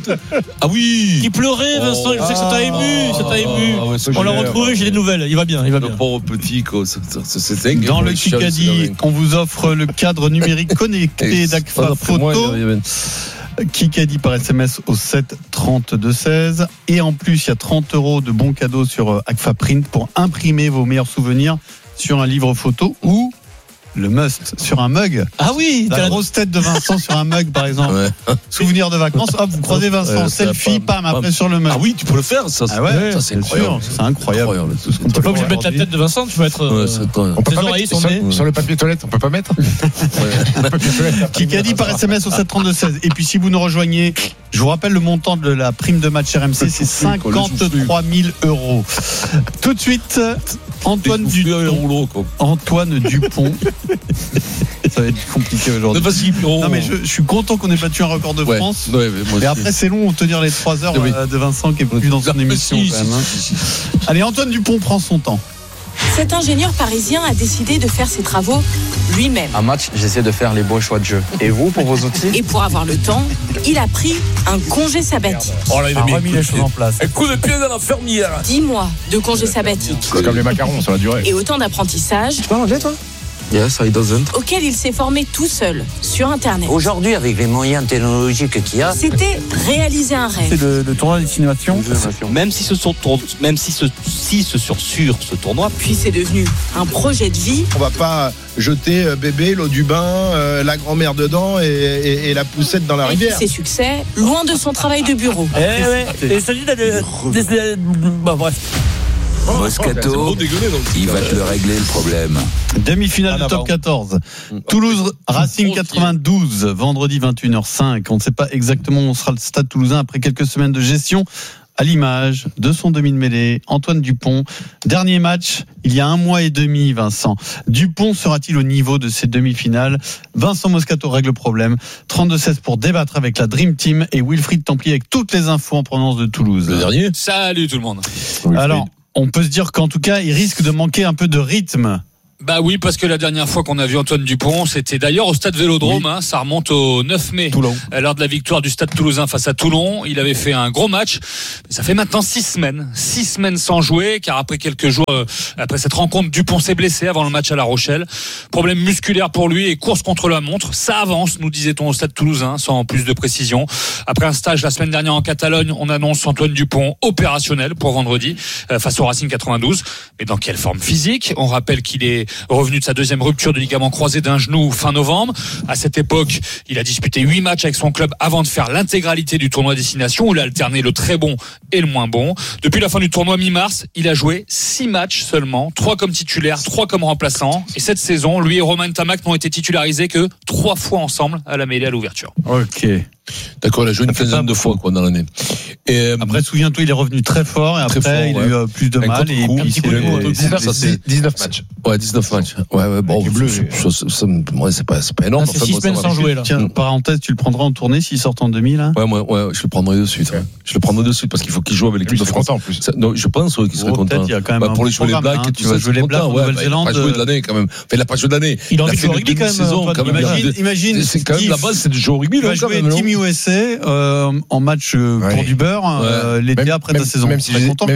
Ah oui. Qui pleurait, Vincent. Oh, je sais que ça t'a ému. Ça t'a ému. Ah, ouais, on l'a retrouvé, j'ai des nouvelles. Il va bien. Il va bien. Le pauvre petit, quoi. C'est, c'est, c'est dingue. Dans le Kikadi, on vous offre le cadre numérique connecté d'Agfa Photo. Kikadi par S M S au sept trente-deux seize. Et en plus, il y a trente euros de bons cadeaux sur Agfa Print pour imprimer vos meilleurs souvenirs sur un livre photo ou le must sur un mug. Ah oui, la grosse tête de Vincent sur un mug par exemple. Ouais. Souvenir de vacances, hop, vous croisez Vincent, ouais, selfie, pam, après pam. Sur le mug. Ah oui, tu peux le faire, ça. Ah ouais, ça c'est incroyable. C'est incroyable. incroyable. Tout ce qu'on peut pas obligé de mettre la tête de Vincent, tu peux être. Ouais, euh, on peut pas mettre sur, sur le papier toilette, on peut pas mettre. Kikadi par S M S au sept trente-deux seize. Et puis si vous nous rejoignez, je vous rappelle le montant de la prime de match R M C, c'est cinquante-trois mille euros. Tout de suite, Antoine Dupont. Antoine Dupont. Ça va être compliqué aujourd'hui. Non mais je, je suis content qu'on ait battu un record de ouais, France. Ouais, mais, mais après c'est long de tenir les trois heures oui. de Vincent qui est plus dans son non, émission si, quand même. Hein. Si, si, si. Allez, Antoine Dupont prend son temps. Cet ingénieur parisien a décidé de faire ses travaux lui-même. Un match, j'essaie de faire les bons choix de jeu. Et vous, pour vos outils? Et pour avoir le temps, il a pris un congé sabbatique. Oh là, il a, a mis remis les choses en place. Un coup de pied dans la fermière. Dix mois de congé sabbatique. C'est comme les macarons sur la durée. Et autant d'apprentissage. Tu parles anglais, toi? Yes, I doesn't. Auquel il s'est formé tout seul, sur Internet. Aujourd'hui, avec les moyens technologiques qu'il y a, c'était réaliser un rêve. C'est le, le tournoi destination. Même si ce sont même si ce si ce sur sur ce tournoi. Puis c'est devenu un projet de vie. On va pas jeter bébé, l'eau du bain, euh, la grand-mère dedans et, et, et la poussette dans la et rivière. Ses succès, loin de son travail de bureau. Eh ouais, il s'agit de... Bon, bref. Moscato, il va te le régler le problème. Demi-finale du top quatorze. Toulouse Racing quatre-vingt-douze, vendredi vingt et une heures cinq. On ne sait pas exactement où sera le stade toulousain après quelques semaines de gestion. À l'image de son demi de mêlée, Antoine Dupont. Dernier match, il y a un mois et demi, Vincent. Dupont sera-t-il au niveau de ces demi-finales? Vincent Moscato règle le problème. trente-deux seize pour débattre avec la Dream Team et Wilfried Templier avec toutes les infos en provenance de Toulouse. Le dernier. Salut tout le monde. Alors, on peut se dire qu'en tout cas, il risque de manquer un peu de rythme. Bah oui, parce que la dernière fois qu'on a vu Antoine Dupont, c'était d'ailleurs au stade Vélodrome, oui. hein, ça remonte au neuf mai, Toulon. Lors de la victoire du stade toulousain face à Toulon. Il avait fait un gros match, mais ça fait maintenant six semaines, six semaines sans jouer, car après quelques jours, euh, après cette rencontre, Dupont s'est blessé avant le match à La Rochelle. Problème musculaire pour lui et course contre la montre. Ça avance, nous disait-on au stade toulousain, sans plus de précision. Après un stage la semaine dernière en Catalogne, on annonce Antoine Dupont opérationnel pour vendredi, euh, face au Racing quatre-vingt-douze. Mais dans quelle forme physique? On rappelle qu'il est revenu de sa deuxième rupture de ligament croisé d'un genou fin novembre. À cette époque, il a disputé huit matchs avec son club avant de faire l'intégralité du tournoi destination où il a alterné le très bon et le moins bon. Depuis la fin du tournoi mi-mars, il a joué six matchs seulement, trois comme titulaire, trois comme remplaçant. Et cette saison, lui et Romain Tamac n'ont été titularisés que trois fois ensemble à la mêlée à l'ouverture. Ok. D'accord, il a joué une quinzaine de fois quoi, dans l'année. Et euh, après, souviens-toi, il est revenu très fort et après, fort, il a eu ouais. plus de un mal. Et puis, c'est le, ça, c'est dix-neuf matchs. Ouais, dix-neuf matchs. Ouais, ouais, bon, bleu, ça, ça, ça, moi, c'est pas, c'est pas énorme. Ah, c'est six semaines sans jouer, là. Tiens, parenthèse, tu le prendras en tournée s'il sort en demi, là? Ouais, moi, ouais, je le prendrai de suite. Ouais. Je le prendrai de suite parce qu'il faut qu'il joue avec l'équipe de France. En plus. Ça, non, je pense ouais, qu'il serait content. Il y a quand même bah, pour les jouer les Blacks, hein, tu vas jouer les Blacks en Nouvelle-Zélande. Il a pas joué de l'année, quand même. Il a pas joué de l'année. Il a envie de jouer au rugby, quand même. Imagine, c'est quand même la base, c'est de jouer au rugby, il va jouer Team U S A en match pour du beurre l'été après ta saison. Même si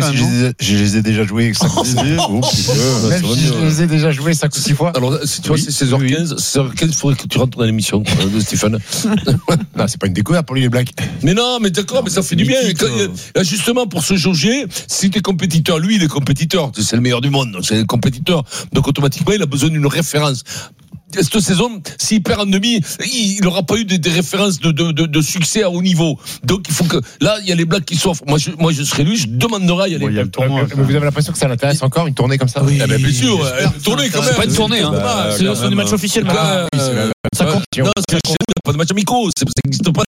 je les ai déjà joués cinq ou six fois. Même si je les ai déjà joués cinq ou six fois. Alors, tu vois, c'est seize heures quinze. seize heures quinze, il faudrait que tu rentres dans l'émission de Stéphane. Non, c'est pas une découverte pour lui, les Blacks. Mais non, mais d'accord, mais ça fait du bien. Justement, pour se jauger, si t'es compétiteur, lui, il est compétiteur. C'est le meilleur du monde, c'est le compétiteur. Donc, automatiquement, il a besoin d'une référence. Cette saison, s'il perd en demi, il n'aura pas eu des, des références de, de, de, de succès à haut niveau. Donc il faut que là, il y a les Blacks qui s'offrent. Moi, je, moi, je serais lui, je demanderai à y aller. Bon, y a le tournoi, mais vous avez l'impression que ça l'intéresse encore une tournée comme ça? Oui, eh ben, bien sûr, une tournée quand même. C'est pas une tournée, hein. Bah, c'est, c'est des matchs officiels. Bah, oui, euh, ça compte. Non, c'est pas de match amicaux. Ça n'existe pas.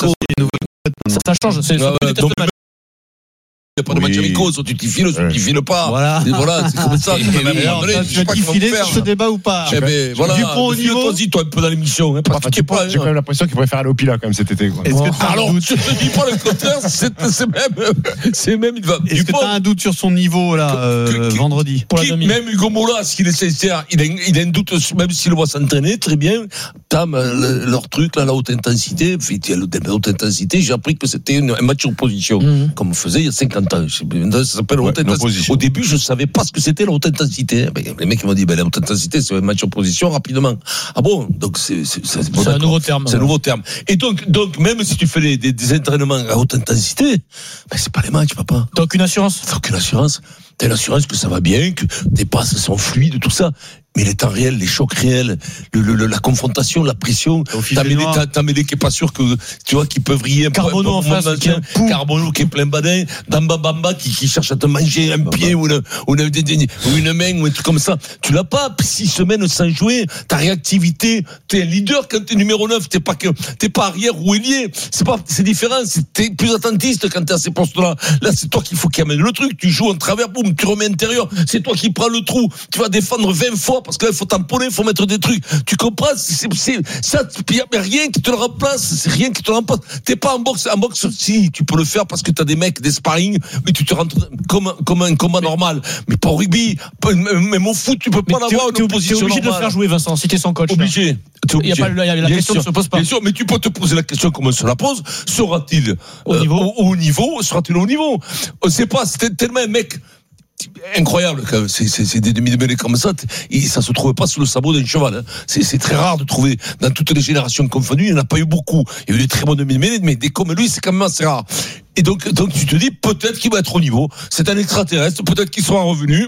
Ça, ça change. C'est ah, ouais, donc, il n'y a pas de match amicaux, soit tu t'y files, soit tu t'y files pas. Voilà. Et voilà, c'est comme ça. Tu vas t'y filer sur ce débat ou pas? Eh ben, voilà. Dupont au niveau. Vas-y, toi, un peu dans l'émission. Hein, parce que pas, j'ai quand même l'impression qu'il pourrait faire à l'Opila quand même cet été. Quoi. Est-ce que t'as Alors, un doute? je te dis pas le contraire, c'est, c'est même, c'est même, il va. Est-ce que t'as un doute sur son niveau, là, euh, qui, vendredi? Pour qui, la demi. Même Hugo Mola, s'il est sincère, il a, il a un doute, même s'il le voit s'entraîner, très bien. Tam, le, leur truc, là, la haute intensité, la haute intensité, j'ai appris que c'était une, un match en position, mm-hmm. comme on faisait il y a cinquante ans. Ça s'appelle ouais, haute intensité. Au début, je savais pas ce que c'était la haute intensité. Les mecs m'ont dit, ben, la haute intensité, c'est un match en position rapidement. Ah bon? Donc, c'est, c'est, c'est, bon, c'est un nouveau terme. C'est un nouveau terme. Et donc, donc, même si tu fais des, des, des entraînements à haute intensité, ben, c'est pas les matchs, papa. T'as aucune assurance? T'as aucune assurance. T'as l'assurance que ça va bien, que tes passes sont fluides, tout ça. Mais les temps réels, les chocs réels, le, le, la confrontation, la pression, t'as Médé, t'as, t'as Médé qui est pas sûr que, tu vois, qui peut vriller un peu. Carbono en face, Carbono qui est plein badin, Damba Bamba qui, qui cherche à te manger un Bamba. Pied ou une, ou, une, ou une main ou un truc comme ça. Tu l'as pas, six semaines sans jouer, ta réactivité, t'es un leader quand t'es numéro neuf, t'es pas que, t'es pas arrière ou ailier. C'est pas, c'est différent, c'est, t'es plus attentiste quand t'es à ces postes-là. Là, c'est toi qu'il faut qui amène le truc, tu joues en travers, boum, tu remets intérieur, c'est toi qui prends le trou, tu vas défendre vingt fois parce que là, il faut tamponner, il faut mettre des trucs. Tu comprends? C'est, c'est, ça, il n'y a rien qui te le remplace. C'est rien qui te le remplace. T'es pas en boxe. En boxe, si, tu peux le faire parce que t'as des mecs, des sparring, mais tu te rentres comme, comme un combat mais, normal. Mais pas au rugby. Même au foot, tu peux pas l'avoir une opposition. T'es obligé normale. de le faire jouer, Vincent, si t'es son coach. Obligé. Il y a pas, la, la question sûr, ne se pose pas. Bien sûr, mais tu peux te poser la question comme on se la pose. Sera-t-il au, euh, niveau au, au niveau? Sera-t-il au niveau? On sait pas. C'était tellement un mec. incroyable. C'est, c'est, c'est des demi-mêlées comme ça. Et ça se trouve pas sous le sabot d'un cheval. Hein. C'est, c'est très rare de trouver dans toutes les générations confondues. Il n'y en a pas eu beaucoup. Il y a eu des très bons demi-mêlées, mais des comme lui, c'est quand même assez rare. Et donc, donc tu te dis peut-être qu'il va être au niveau. C'est un extraterrestre. Peut-être qu'il sera revenu.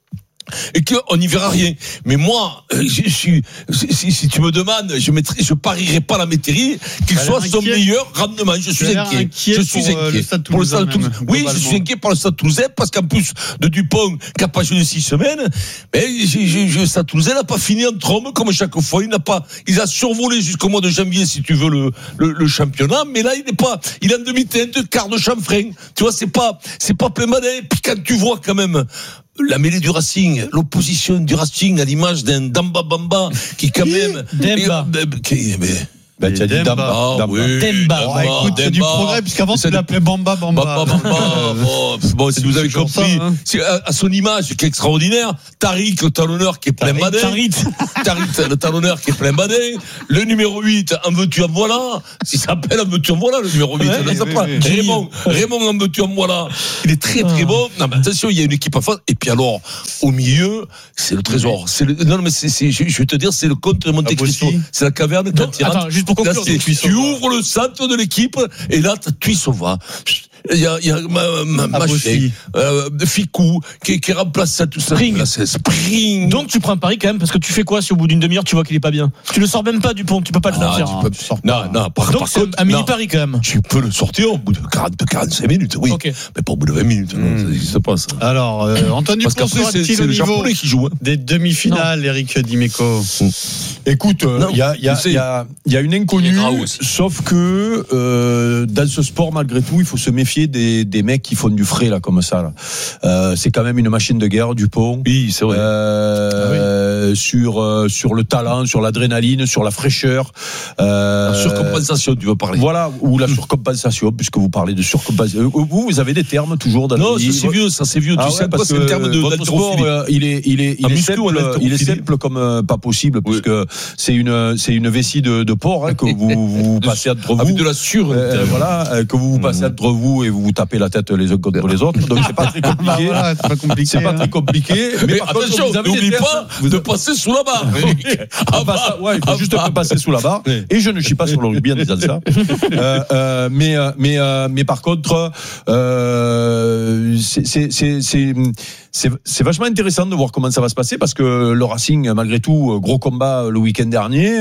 Et qu'on n'y verra rien. Mais moi, je suis, si, si tu me demandes, je mettrai, je parierai pas la Métairie qu'il soit son meilleur rendement. Je suis inquiet. Je suis pour inquiet. Le Stade pour le Stade Toulousain. Toulousain. Oui, je suis inquiet par le Stade Toulousain parce qu'en plus de Dupont, qui a pas joué six semaines, mais j'ai, j'ai, le Stade Toulousain n'a pas fini en trombe comme chaque fois. Il n'a pas, il a survolé jusqu'au mois de janvier, si tu veux, le, le, le championnat. Mais là, il n'est pas, il est en demi-teinte, quart de chanfrein. Tu vois, c'est pas, c'est pas plein madin. Puis quand tu vois quand même, la mêlée du Racing, l'opposition du Racing à l'image d'un Damba Bamba qui quand même... Demba. Qui, mais, Bah, tu as dit Damba. Ah, Damba. oui, Demba. Damba, Bah, écoute, c'est du progrès, puisqu'avant, tu l'appelais Bamba Bamba. Bamba, Bamba. Bon, bon, si vous avez compris, ça, hein. C'est à, à son image qui est extraordinaire, Tariq, le talonneur qui est plein badin. Tariq. Tariq, le talonneur qui est plein badin. Le numéro huit, en veux-tu en voilà. S'il s'appelle en veux-tu en voilà, le numéro huit. Ouais, oui, oui, oui. Raymond, Raymond en veux-tu en voilà. Il est très, très bon. Non, mais attention, il y a une équipe à face. Et puis alors, au milieu, c'est le trésor. C'est le, non, mais c'est, c'est, je, je vais te dire, c'est le comte de Monte Cristo. C'est la caverne quand il rentre. Attends, juste pour conclure. Tu ouvres le centre de l'équipe et là, tu as Tuisova. Il y a, il y a ma, ma, Machet, euh, Ficou, qui, qui remplace ça tout ça. Spring. Là, c'est Spring. Donc, tu prends un pari quand même, parce que tu fais quoi si au bout d'une demi-heure, tu vois qu'il est pas bien? Tu le sors même pas, Dupont, tu peux pas le non, sortir. Tu peux, non, non, par, donc, par c'est contre, un mini-pari quand même. Tu peux le sortir au bout de quarante à quarante-cinq minutes, oui. Okay. Mais pas au bout de vingt minutes, non, mmh. Ça n'existe pas, ça. Alors, euh, Antoine Dupont, parce qu'après, c'est, c'est le Japonais qui joue. Hein. Des demi-finales, non. Eric Dimeco. Mmh. Écoute, il euh, y, a, y, a, y, a, y a une inconnue, sauf que euh, dans ce sport, malgré tout, il faut se méfier des, des mecs qui font du frais là comme ça. Là. Euh, c'est quand même une machine de guerre, Dupont. Oui, c'est vrai. Euh, ah oui. Sur euh, sur le talent, sur l'adrénaline, sur la fraîcheur. Euh, la surcompensation, tu veux parler. Voilà, ou la surcompensation, puisque vous parlez de surcompensation. Vous, vous avez des termes toujours dans non, le. Non, ça c'est vieux, ça c'est vieux. Ah tu ouais, sais parce quoi, c'est le terme de votre sport, euh, il est il est il est simple, il est simple comme euh, pas possible, oui. Puisque c'est une c'est une vessie de, de porc hein, que vous vous passez entre vous. Avec de la sur. Euh, voilà, euh, que vous vous passez entre vous et vous vous tapez la tête les uns contre les autres. Donc c'est pas très compliqué. Voilà, c'est pas compliqué. C'est pas très compliqué. Mais, mais par attention, contre, n'oublie pas vous de passer sous la barre. Ah bah, ouais, il faut juste pas passer sous la barre. Et je ne chie pas sur le rugby en disant ça. Euh, euh, mais mais euh, mais par contre, euh, c'est c'est c'est c'est c'est vachement intéressant de voir comment ça va se passer parce que le Racing, malgré tout, gros combat le week-end dernier.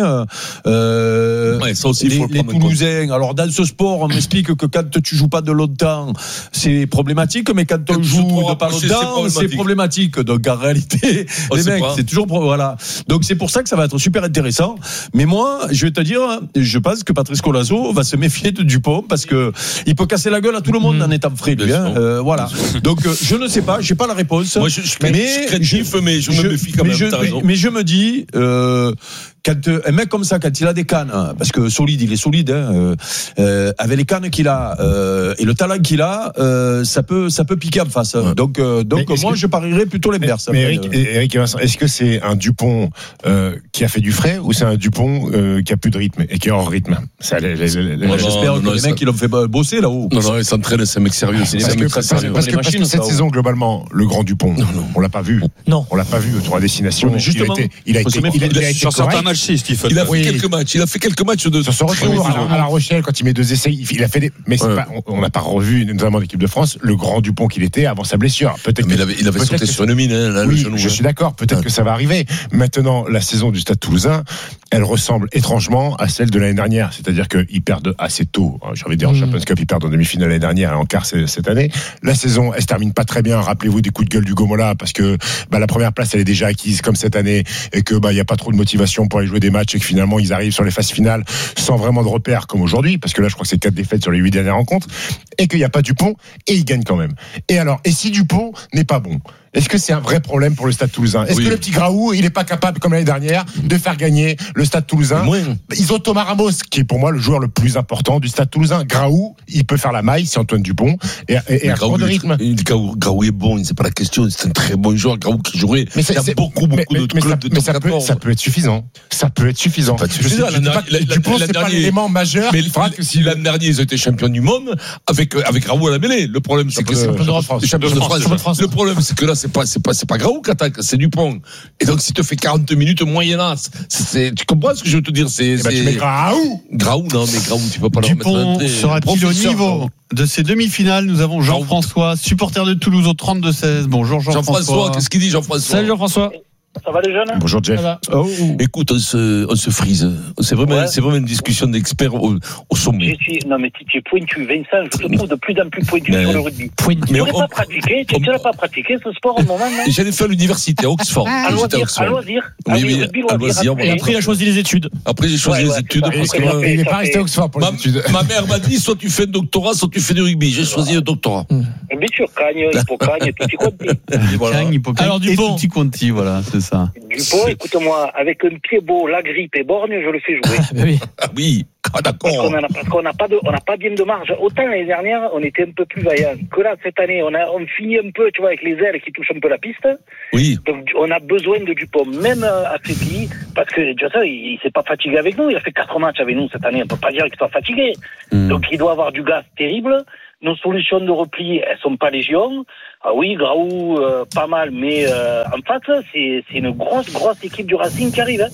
Euh, ouais, ça aussi, les, faut les Toulousains. Alors dans ce sport, on m'explique que quand tu joues pas de longtemps, c'est problématique, mais quand on joue de pas longtemps, c'est problématique. Donc en réalité, oh, les mecs, pas. C'est toujours voilà. Donc c'est pour ça que ça va être super intéressant. Mais moi, je vais te dire, je pense que Patrice Colazo va se méfier de Dupont parce que il peut casser la gueule à tout le monde mmh. en étant frais. Lui, hein. euh, voilà. Donc euh, je ne sais pas, j'ai pas la réponse. Moi, je, je, mais je, créatif, mais je, je me méfie quand même. Je, mais, mais je me dis, euh, quand un mec comme ça, quand il a des cannes, parce que solide, il est solide, hein, euh, avec les cannes qu'il a euh, et le talent qu'il a, euh, ça peut, ça peut piquer en face. Ouais. Donc, euh, donc moi, que, je parierais plutôt l'inverse. Mais, mais Eric, euh, Eric et Vincent, est-ce que c'est un Dupont euh, qui a fait du frais ou c'est un Dupont euh, qui a plus de rythme et qui est hors rythme? Ça, les, les, les, les, non, j'espère non, que non, les ça... mecs qui l'ont fait bosser là-haut. Non, non, ils s'entraînent, c'est un mec sérieux. C'est parce, que, parce, sérieux. Parce, que, parce que cette saison, globalement, le grand Dupont, non, non. on l'a pas vu. Non, on l'a pas vu au Tour à destination. Mais justement, il a été, il a été, il a, il a été sur certains matchs, Stephen. Il a fait quelques matchs. Il a fait quelques matchs de. Sur ce retour à La Rochelle, quand il met deux essais, il a fait des. Mais c'est pas, on n'a pas revu, notamment l'équipe de France, le grand Dupont qu'il était avant sa blessure. Peut-être. Mais il avait, il avait sauté sur une mine, là, le genou. Je suis d'accord. Peut-être que ça va arriver. Maintenant, la saison du Stade Toulousain, elle ressemble étrangement à celle de l'année dernière. C'est-à-dire qu'ils perdent assez tôt. J'ai envie de dire en Champions Cup, ils perdent en demi-finale l'année dernière et en quart cette année. La saison, elle se termine pas très bien. Rappelez-vous des coups de gueule du Gomola parce que bah, la première place, elle est déjà acquise comme cette année et que bah il y a pas trop de motivation pour aller jouer des matchs et que finalement ils arrivent sur les phases finales sans vraiment de repères comme aujourd'hui parce que là je crois que c'est quatre défaites sur les huit dernières rencontres et qu'il n'y a pas Dupont et ils gagnent quand même. Et alors, et si Dupont n'est pas bon, est-ce que c'est un vrai problème pour le Stade Toulousain? Est-ce oui. que le petit Graou, il n'est pas capable, comme l'année dernière, de faire gagner le Stade Toulousain? Oui. Ils ont Thomas Ramos, qui est pour moi le joueur le plus important du Stade Toulousain. Graou, il peut faire la maille, c'est Antoine Dupont, et, et, et à court de rythme. Graou, Graou est bon, c'est pas la question, c'est un très bon joueur. Graou qui jouerait. Mais c'est, il y a c'est, beaucoup, beaucoup mais, de mais clubs ça, de top ça peut, ça peut être suffisant. Ça peut être suffisant. Ça peut être suffisant. Je sais, je la, la, Dupont, c'est pas l'élément majeur. Mais si l'année dernière, ils ont été champions du monde avec, avec Graou à la mêlée. Le problème, c'est que c'est champion de France. Le problème, c'est que là, c'est pas, c'est pas, c'est pas Graou qui attaque, c'est Dupont. Et donc, si tu fais quarante minutes moyennant, c'est, tu comprends ce que je veux te dire? C'est, eh ben, c'est... tu mets Graou. Graou, non, mais Graou, tu peux pas le remettre. Dupont sera-t-il au niveau de ces demi-finales? Nous avons Jean-François, supporter de Toulouse au trente-deux seize. Bonjour Jean-François. Jean-François, qu'est-ce qu'il dit Jean-François? Salut Jean-François. Ça va les jeunes? Bonjour Jeff. Oh. Écoute, on se, on se frise. C'est vraiment, ouais. c'est vraiment une discussion d'experts au, au sommet. Je suis, non mais tu es pointu, Vincent. Je te trouve de plus en plus pointu mais, sur le rugby. Pointu. Tu n'as pas pratiqué, tu n'as pas pratiqué ce sport au moment. Non j'allais faire l'université à Oxford. À loisir, à loisir. Oui, oui, à loisir. Et après, il a choisi les études. Après, j'ai choisi ouais, les ouais, études. Parce que il n'est pas resté à Oxford pour les études. Ma mère m'a dit, soit tu fais un doctorat, soit tu fais du rugby. J'ai choisi le doctorat. Bien sûr, Cagne, Hippocagne, Tutti Quanti. Cagne, Hippocagne. Alors Dupont, Tutti Quanti, voilà, c'est ça. Dupont, écoute-moi, avec un pied beau, la grippe et borgne, je le fais jouer. Ah, bah oui. Ah oui, ah, d'accord. Parce qu'on a, parce qu'on n'a pas de, on n'a pas bien de marge. Autant l'année dernière, on était un peu plus vaillant. Que là, cette année, on a, on finit un peu, tu vois, avec les ailes qui touchent un peu la piste. Oui. Donc, on a besoin de Dupont, même affaibli, parce que, tu sais, il, il s'est pas fatigué avec nous. Il a fait quatre matchs avec nous cette année. On peut pas dire qu'il soit fatigué. Mm. Donc, il doit avoir du gaz terrible. Nos solutions de repli, elles sont pas légion. Ah oui, Graou, euh, pas mal, mais euh, en fait, c'est, c'est une grosse, grosse équipe du Racing qui arrive. Hein.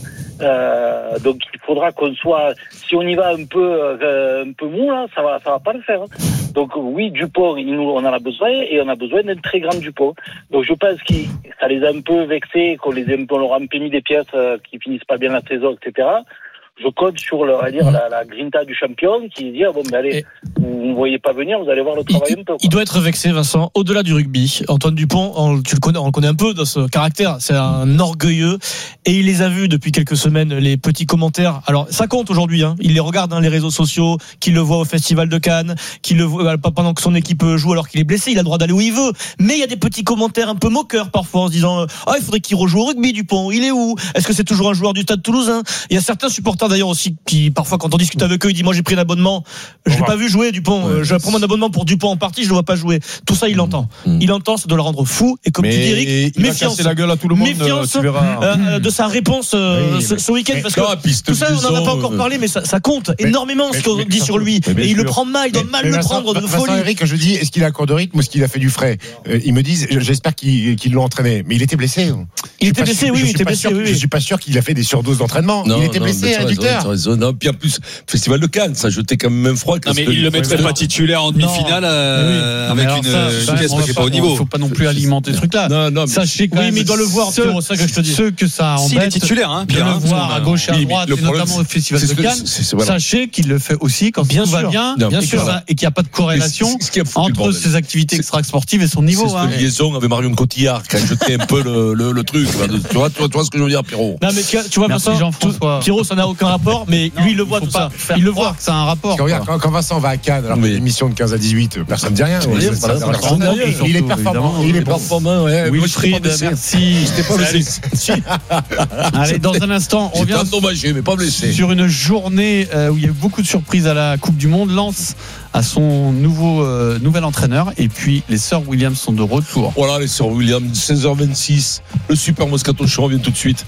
Euh, donc il faudra qu'on soit, si on y va un peu, euh, un peu mou là, ça va, ça va pas le faire. Hein. Donc oui, Dupont, il nous, on en a besoin et on a besoin d'un très grand Dupont. Donc je pense que ça les a un peu vexés, qu'on les a, on leur a un peu mis des pièces euh, qui finissent pas bien la saison, et cetera. Je compte sur le, on va dire, la, la grinta du champion qui dit, bon, ben allez, et vous ne voyez pas venir, vous allez voir le travail il, un peu. Quoi. Il doit être vexé, Vincent, au-delà du rugby. Antoine Dupont, on, tu le connais, on le connaît un peu dans ce caractère. C'est un orgueilleux. Et il les a vus depuis quelques semaines, les petits commentaires. Alors, ça compte aujourd'hui, hein. Il les regarde, hein, les réseaux sociaux, qu'il le voit au Festival de Cannes, qu'il le voit pendant que son équipe joue alors qu'il est blessé. Il a le droit d'aller où il veut. Mais il y a des petits commentaires un peu moqueurs parfois en se disant, ah, il faudrait qu'il rejoue au rugby, Dupont. Il est où? Est-ce que c'est toujours un joueur du Stade Toulousain? Il y a certains supporters d'ailleurs aussi qui, parfois, quand on discute avec eux, ils disent, moi, j'ai pris un abonnement. Je l'ai pas vu jouer, Dupont. Ouais. Je prends mon abonnement pour Dupont en partie, je ne le vois pas jouer. Tout ça, il l'entend. Mmh. Il entend, ça doit le rendre fou. Et comme mais tu dis, Eric, il méfiance. Va casser la gueule à tout le monde, méfiance tu verras. Euh, de sa réponse euh, oui, ce, ce week-end. Parce que tout ça, on n'en a pas encore parlé, mais ça, ça compte mais, énormément mais, ce qu'on mais, dit sur lui. Et il le prend mal, il doit mal le prendre de folie. Eric, je dis, est-ce qu'il a un cours de rythme ou est-ce qu'il a fait du frais? Ils me disent, j'espère qu'ils l'ont entraîné. Mais il était blessé. Il était blessé, oui, il était blessé. Je suis pas sûr qu'il a fait des surdoses d'entraînement. Il était blessé, réducteur. Non, puis en plus, Festival de Cannes, ça jetait quand même froid. Non, mais il le mettrait pas titulaire en demi-finale avec une pièce qui n'est pas au niveau. Il ne faut pas non plus alimenter ce truc-là. Non, non, sachez quand même. Oui, mais il doit le voir, c'est ça que je te dis. Ceux que ça embête. S'il est titulaire, hein, de le voir à gauche et à droite, et notamment au Festival de Cannes. Sachez qu'il le fait aussi quand tout va bien, bien sûr, et qu'il n'y a pas de corrélation entre ses activités extra-sportives et son niveau. C'est cette liaison avec Marion Cotillard qui a jeté un peu le truc. Tu vois, tu vois ce que je veux dire, Pierrot? Non, mais tu vois, Vincent, Pierrot, ça n'a aucun rapport, mais lui, il le voit tout ça. Il le voit que ça a un rapport. Regarde, quand Vincent va à Cannes, alors oui. L'émission de quinze à dix-huit, personne ne dit rien. Oui, voilà, voilà, voilà, il est performant. Il est performant. Wilfried, merci. Je t'ai pas blessé. Allez, dans un instant, on revient endommagé, mais pas blessé. Sur une journée où il y a eu beaucoup de surprises à la Coupe du Monde. Lens à son nouveau euh, nouvel entraîneur et puis les sœurs Williams sont de retour. Voilà les sœurs Williams, seize heures vingt-six. Le Super Moscato Show revient tout de suite.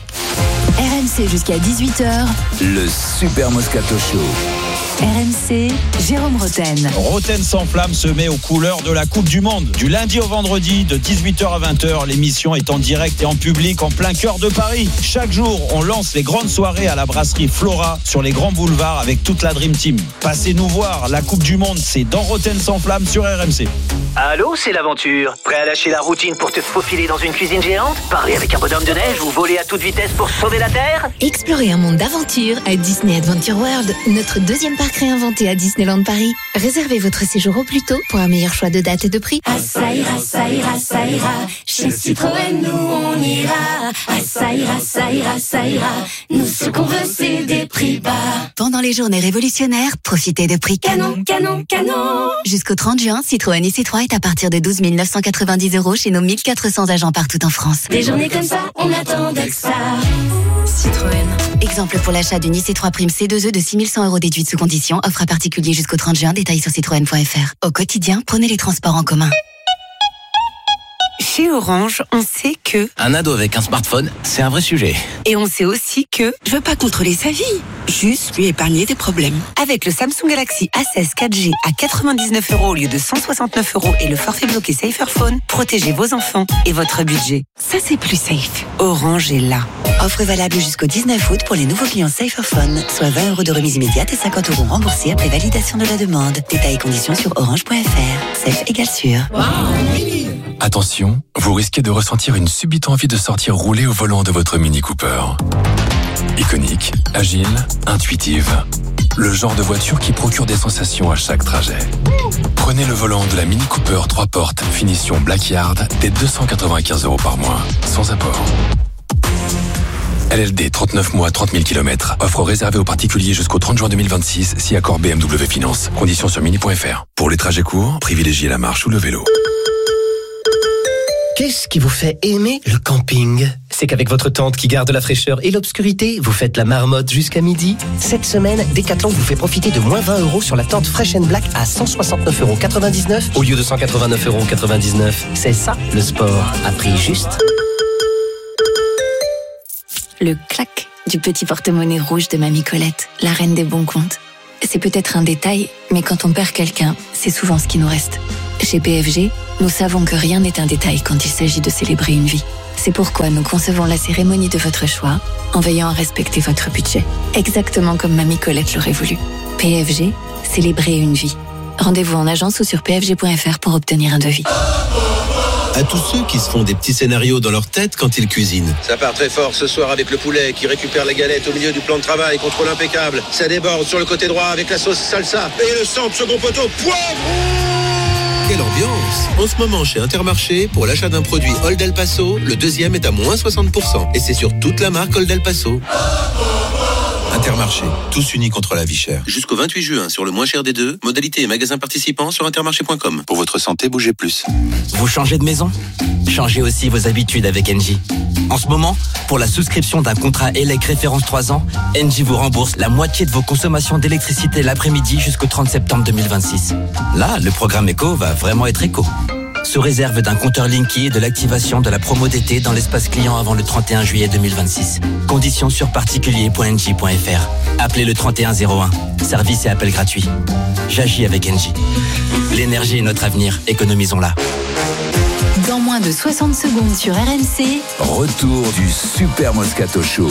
R M C jusqu'à dix-huit heures. Le Super Moscato Show. R M C, Jérôme Roten. Roten s'enflamme se met aux couleurs de la Coupe du Monde. Du lundi au vendredi, de dix-huit heures à vingt heures, l'émission est en direct et en public en plein cœur de Paris. Chaque jour, on lance les grandes soirées à la brasserie Flora sur les grands boulevards avec toute la Dream Team. Passez nous voir, la Coupe du Monde, c'est dans Roten s'enflamme sur R M C. Allô, c'est l'aventure. Prêt à lâcher la routine pour te faufiler dans une cuisine géante? Parler avec un bonhomme de neige ou voler à toute vitesse pour sauver la Terre? Explorer un monde d'aventure à Disney Adventure World, notre deuxième parc réinventé à Disneyland Paris. Réservez votre séjour au plus tôt pour un meilleur choix de date et de prix. Ah, ça ira, ça ira, ça ira. Chez Citroën, nous on ira. Ah, ça ira, ça ira, ça ira. Nous, ce qu'on veut, c'est des prix bas. Pendant les journées révolutionnaires, profitez de prix canon, canon, canon. Jusqu'au trente juin, Citroën I C trois est à partir de douze mille neuf cent quatre-vingt-dix euros chez nos mille quatre cents agents partout en France. Des journées comme ça, on attendait que ça. Citroën. Exemple pour l'achat d'une I C trois Prime C deux E de six mille cent euros déduite sous condition. Offre à particulier jusqu'au trente juin. Détails sur citroën point f r. Au quotidien, prenez les transports en commun. Chez Orange, on sait que... Un ado avec un smartphone, c'est un vrai sujet. Et on sait aussi que je veux pas contrôler sa vie, juste lui épargner des problèmes. Avec le Samsung Galaxy A seize quatre G à quatre-vingt-dix-neuf euros au lieu de cent soixante-neuf euros et le forfait bloqué Saferphone, protégez vos enfants et votre budget. Ça, c'est plus safe. Orange est là. Offre valable jusqu'au dix-neuf août pour les nouveaux clients Saferphone, soit vingt euros de remise immédiate et cinquante euros remboursés après validation de la demande. Détails et conditions sur orange point f r. Safe égale sûr. Attention, vous risquez de ressentir une subite envie de sortir rouler au volant de votre Mini Cooper. Iconique, agile, intuitive. Le genre de voiture qui procure des sensations à chaque trajet. Prenez le volant de la Mini Cooper trois portes, finition Blackyard, dès deux cent quatre-vingt-quinze euros par mois, sans apport. L L D, trente-neuf mois, trente mille kilomètres. Offre réservée aux particuliers jusqu'au trente juin deux mille vingt-six, si accord B M W Finance. Conditions sur mini point f r. Pour les trajets courts, privilégiez la marche ou le vélo. Qu'est-ce qui vous fait aimer le camping ? C'est qu'avec votre tente qui garde la fraîcheur et l'obscurité, vous faites la marmotte jusqu'à midi. Cette semaine, Decathlon vous fait profiter de moins vingt euros sur la tente Fresh and Black à cent soixante-neuf euros quatre-vingt-dix-neuf au lieu de cent quatre-vingt-neuf euros quatre-vingt-dix-neuf. C'est ça, le sport, à prix juste. Le clac du petit porte-monnaie rouge de Mamie Colette, la reine des bons comptes. C'est peut-être un détail, mais quand on perd quelqu'un, c'est souvent ce qui nous reste. Chez P F G, nous savons que rien n'est un détail quand il s'agit de célébrer une vie. C'est pourquoi nous concevons la cérémonie de votre choix en veillant à respecter votre budget. Exactement comme Mamie Colette l'aurait voulu. P F G, célébrer une vie. Rendez-vous en agence ou sur p f g point f r pour obtenir un devis. À tous ceux qui se font des petits scénarios dans leur tête quand ils cuisinent. Ça part très fort ce soir avec le poulet qui récupère la galette au milieu du plan de travail, contrôle impeccable. Ça déborde sur le côté droit avec la sauce salsa. Et le centre, second poteau, poivre. Quelle ambiance! En ce moment chez Intermarché, pour l'achat d'un produit Old El Paso, le deuxième est à moins soixante pour cent. Et c'est sur toute la marque Old El Paso. Intermarché, tous unis contre la vie chère. Jusqu'au vingt-huit juin sur le moins cher des deux. Modalité et magasins participants sur intermarché point com. Pour votre santé, bougez plus. Vous changez de maison ? Changez aussi vos habitudes avec Engie. En ce moment, pour la souscription d'un contrat E L E C référence trois ans, Engie vous rembourse la moitié de vos consommations d'électricité l'après-midi jusqu'au trente septembre deux mille vingt-six. Là, le programme éco va vraiment être éco. Se réserve d'un compteur Linky et de l'activation de la promo d'été dans l'espace client avant le trente et un juillet deux mille vingt-six. Conditions sur particulier point engie point f r. Appelez le trente et un zéro un. Service et appel gratuit. J'agis avec Engie. L'énergie est notre avenir. Économisons-la. Dans moins de soixante secondes sur R M C. Retour du Super Moscato Show.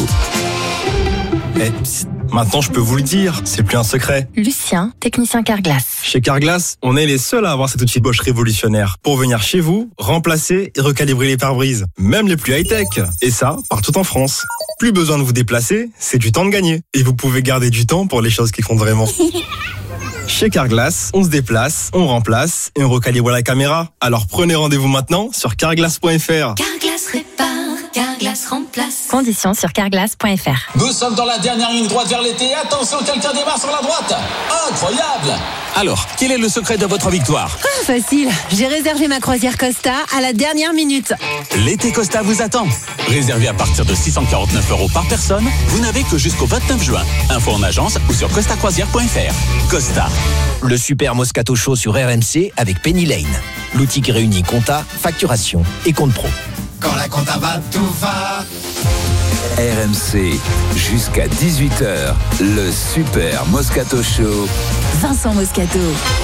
Eh, psst, maintenant je peux vous le dire, c'est plus un secret. Lucien, technicien Carglass. Chez Carglass, on est les seuls à avoir cet outil Bosch révolutionnaire pour venir chez vous, remplacer et recalibrer les pare-brises, même les plus high-tech. Et ça, partout en France. Plus besoin de vous déplacer, c'est du temps de gagner. Et vous pouvez garder du temps pour les choses qui comptent vraiment. Chez Carglass, on se déplace, on remplace et on recalibre la caméra. Alors prenez rendez-vous maintenant sur carglass point f r. Carglass répare, Carglass remplace. Conditions sur carglass point f r. Nous sommes dans la dernière ligne droite vers l'été. Attention, quelqu'un démarre sur la droite. Incroyable! Alors, quel est le secret de votre victoire? Ah, facile. J'ai réservé ma croisière Costa à la dernière minute. L'été Costa vous attend. Réservé à partir de six cent quarante-neuf euros par personne, vous n'avez que jusqu'au vingt-neuf juin. Info en agence ou sur costa croisière point f r. Costa. Le Super Moscato Show sur R M C avec Penny Lane. L'outil qui réunit compta, facturation et compte pro. Quand la compta va, tout va. R M C, jusqu'à dix-huit heures, le Super Moscato Show. Vincent Moscato.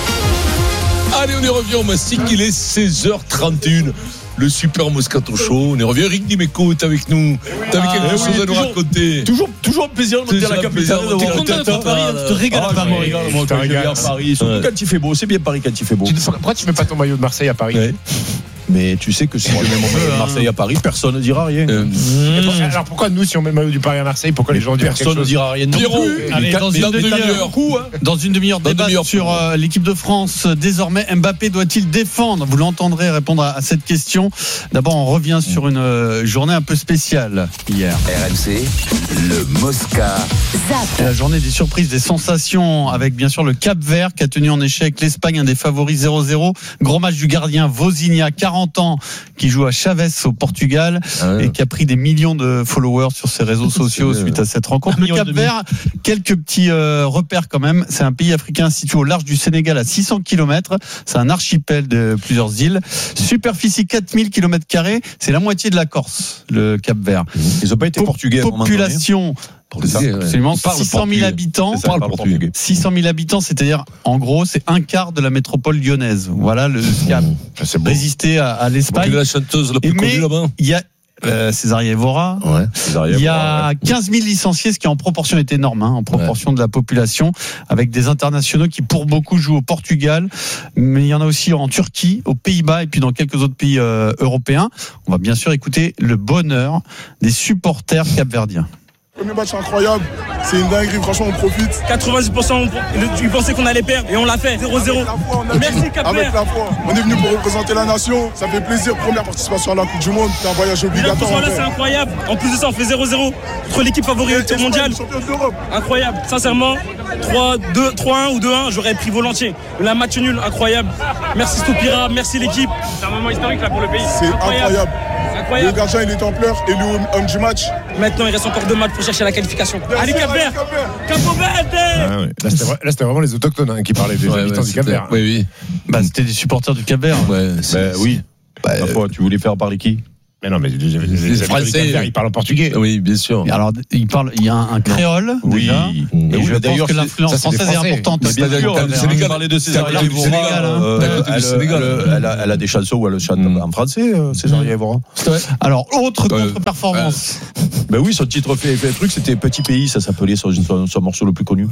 Allez, on y revient au Mastic, il est seize heures trente et une. Le Super Moscato Show. On y revient. Eric Dimeco est avec nous. T'avais quelque ah, chose oui, à nous toujours, raconter. Toujours, toujours un plaisir de monter à la capitale. Tu es content de Paris, tu te régales à Paris. Moi, je regarde à Paris. Surtout quand il fait beau. C'est bien Paris quand il fait beau. Pourquoi tu mets pas ton maillot de Marseille à Paris? Mais tu sais que si je mets mon maillot de Marseille à Paris, personne ne dira rien. Euh, mmh. Alors pourquoi nous, si on met le maillot du Paris à Marseille, pourquoi les gens disent personne ne dira rien? Pierrot, allez, dans, une demi-heure, dans une demi-heure, débat sur euh, l'équipe de France. Désormais, Mbappé doit-il défendre? Vous l'entendrez répondre à, à cette question. D'abord, on revient sur une euh, journée un peu spéciale hier. R M C, le Mosca. C'est la journée des surprises, des sensations, avec bien sûr le Cap-Vert qui a tenu en échec l'Espagne, un des favoris zéro zéro. Gros match du gardien Vozinha, quarante quarante ans, qui joue à Chaves au Portugal ah ouais. et qui a pris des millions de followers sur ses réseaux sociaux suite à cette rencontre. Le Cap-Vert, quelques petits euh, repères quand même. C'est un pays africain situé au large du Sénégal à six cents kilomètres. C'est un archipel de plusieurs îles. Superficie quatre mille kilomètres carrés. C'est la moitié de la Corse, le Cap-Vert. Ils n'ont pas été portugais. Population. Absolument, six cent mille habitants. Ça, parle portugais. six cent mille habitants, c'est-à-dire, en gros, c'est un quart de la métropole lyonnaise. Voilà le qui a mmh, résisté à, à l'Espagne. La chanteuse la plus connue là-bas. Il y a Euh, Césaria Evora. Ouais, il y a quinze mille licenciés, ce qui en proportion est énorme, hein, en proportion ouais. de la population, avec des internationaux qui pour beaucoup jouent au Portugal, mais il y en a aussi en Turquie, aux Pays-Bas et puis dans quelques autres pays euh, européens. On va bien sûr écouter le bonheur des supporters capverdiens. Premier match incroyable, c'est une dinguerie, franchement on profite. quatre-vingt-dix pour cent ils pensaient qu'on allait perdre et on l'a fait, zéro zéro. Merci Cap-Vert. Avec la foi, on est venu pour représenter la nation, ça fait plaisir, première participation à la Coupe du Monde, c'est un voyage obligatoire. Là, c'est incroyable, en plus de ça on fait zéro zéro contre l'équipe favorite au mondial. Incroyable, sincèrement, trois deux, trois un ou deux un, j'aurais pris volontiers. La match nul, incroyable. Merci Stopira, merci l'équipe. C'est un moment historique là pour le pays. C'est incroyable. incroyable. Le gardien il est en pleurs et le homme du match. Maintenant il reste encore deux matchs pour chercher la qualification. Allez Cap-Vert, Capo Verde. Ah ouais. Là, c'était vrai, là c'était vraiment les autochtones hein, qui parlaient des ouais, habitants ouais, du Cap-Vert. Oui oui. Bah c'était des supporters du Cap-Vert. Ouais, bah, oui. Bah, euh, tu voulais faire parler qui? Mais non, mais les, les, les, les Français, ils parlent en portugais. Oui, bien sûr. Alors, ils parlent, il y a un, un créole, oui. déjà. Mmh. Et je pense que l'influence française est importante. Mais bien sûr, le Sénégal parlait de Césaria Evora. Elle a des chansons où elle chante en français, Césaria Evora. Alors, autre contre-performance. Ben oui, son titre fait, fait truc, c'était Petit Pays, ça s'appelait son, son, son morceau le plus connu.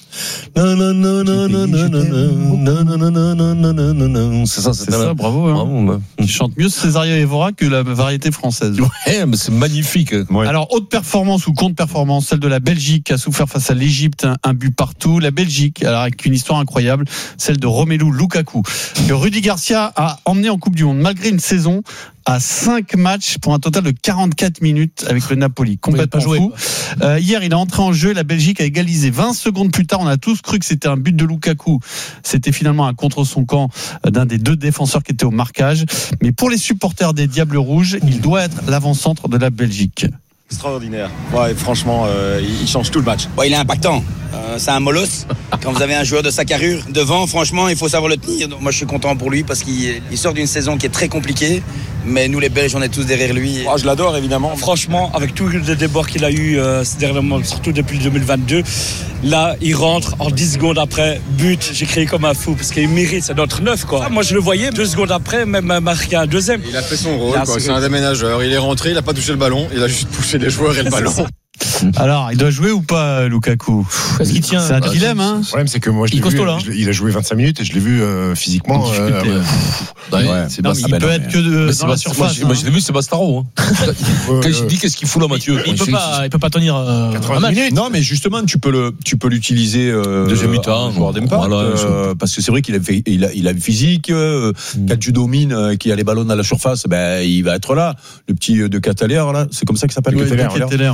Non, non, non, non, non, non, non, non, non, non, non, c'est ça, c'est ça, bravo. Hein. bravo Il chante mieux Césaria Evora que la variété française. Ouais, mais c'est magnifique. Ouais. Alors, haute performance ou contre-performance, celle de la Belgique qui a souffert face à l'Égypte, un, un but partout. La Belgique, alors avec une histoire incroyable, celle de Romelu Lukaku, que Rudi Garcia a emmené en Coupe du Monde, malgré une saison à cinq matchs pour un total de quarante-quatre minutes avec le Napoli. Complètement oui, fou. Euh, hier, il est entré en jeu. La Belgique a égalisé. vingt secondes plus tard, on a tous cru que c'était un but de Lukaku. C'était finalement un contre son camp d'un des deux défenseurs qui était au marquage. Mais pour les supporters des Diables Rouges, il doit être l'avant-centre de la Belgique. Extraordinaire. Ouais, franchement, euh, il change tout le match. Ouais, il est impactant. Euh, c'est un molosse. Quand vous avez un joueur de sa carrure devant, franchement, il faut savoir le tenir. Donc, moi, je suis content pour lui parce qu'il il sort d'une saison qui est très compliquée. Mais nous, les Belges, on est tous derrière lui. Oh, je l'adore, évidemment. Franchement, avec tout le débords qu'il a eu euh, dernièrement, surtout depuis deux mille vingt-deux, là, il rentre en dix secondes après, but. J'ai crié comme un fou parce qu'il mérite, c'est notre neuf, quoi. Moi, je le voyais, deux secondes après, même marqué un deuxième. Il a fait son rôle, quoi. C'est un déménageur. Il est rentré, il n'a pas touché le ballon, il a juste poussé les joueurs et le ballon. Alors, il doit jouer ou pas, Lukaku? Parce qu'il tient. C'est un dilemme, hein. Le problème, c'est que moi, je l'ai vu, je l'ai, il a joué vingt-cinq minutes et je l'ai vu euh, physiquement. Euh, ouais. Ouais, ouais, c'est non, il peut non, être que de, dans la surface. Moi, hein. moi je l'ai vu, c'est Bastaro. Hein. Quand j'ai dit qu'est-ce qu'il fout là, Mathieu? Il, il, peut pas, il peut pas tenir euh, quatre-vingts minutes. Non, mais justement, tu peux le, tu peux l'utiliser. Euh, Deuxième mi-temps, joueur d'impact. Voilà, euh, parce que c'est vrai qu'il a, fait, il a, il a le physique. Euh, mm. Quand tu domines, euh, qu'il y a les ballons à la surface, ben il va être là. Le petit de Cataler, là, c'est comme ça qu'il s'appelle. Cataler,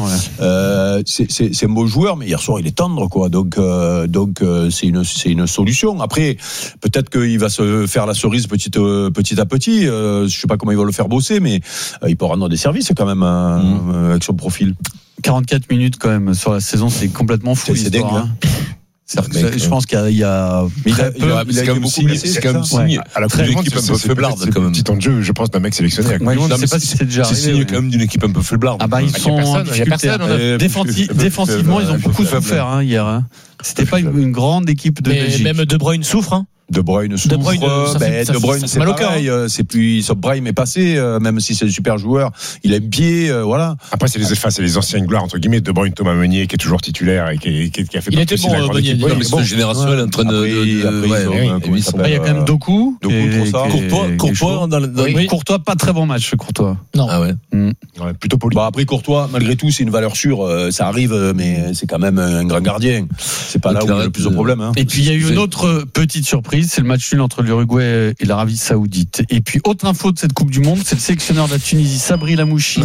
c'est C'est, c'est un beau joueur, mais hier soir il est tendre, quoi. Donc, euh, donc euh, c'est une, c'est une solution. Après, peut-être qu'il va se faire la cerise petit, euh, petit à petit. Euh, je sais pas comment il va le faire bosser, mais euh, il peut rendre des services quand même hein, mmh. avec son profil. quarante-quatre minutes quand même sur la saison, c'est complètement fou. C'est, c'est dingue. Hein. Mec, je pense qu'il y a, il y a mais il a, il a, il a, il a beaucoup signe, c'est quand même signe à la équipe un peu faiblarde quand même. Petit temps de jeu, je pense d'un mec sélectionné. Ouais, je ne sais pas si c'est déjà arrivé. C'est signe quand même d'une équipe un peu faiblarde. Ah bah ils sont il y a personne. Défensivement, ils ont beaucoup souffert hier. C'était pas une grande équipe de Belgique. Même De Bruyne souffre. De Bruyne souffre. De Bruyne, ça ben, fait, ça, de Bruyne ça, c'est mal pareil. Au c'est plus son Bruyne est passé, euh, même si c'est un super joueur. Il a un pied, euh, voilà. Après c'est les enfin, c'est les anciennes gloires entre guillemets. De Bruyne, Thomas Meunier qui est toujours titulaire et qui, qui, qui a fait. Il était bon, Meunier. Oui, mais c'est une génération en train de. Il y a quand même Doku. Doku, Courtois, Courtois dans le. Courtois, pas très bon match, Courtois. Non. Ah ouais. Plutôt poli. Bah après Courtois, malgré tout, c'est une valeur sûre. Ça arrive, mais c'est quand même un grand gardien. C'est pas là où il y a le plus de problème. Et puis il y a eu une autre petite surprise, c'est le match nul entre l'Uruguay et l'Arabie Saoudite. Et puis, autre info de cette Coupe du Monde, c'est le sélectionneur de la Tunisie, Sabri Lamouchi,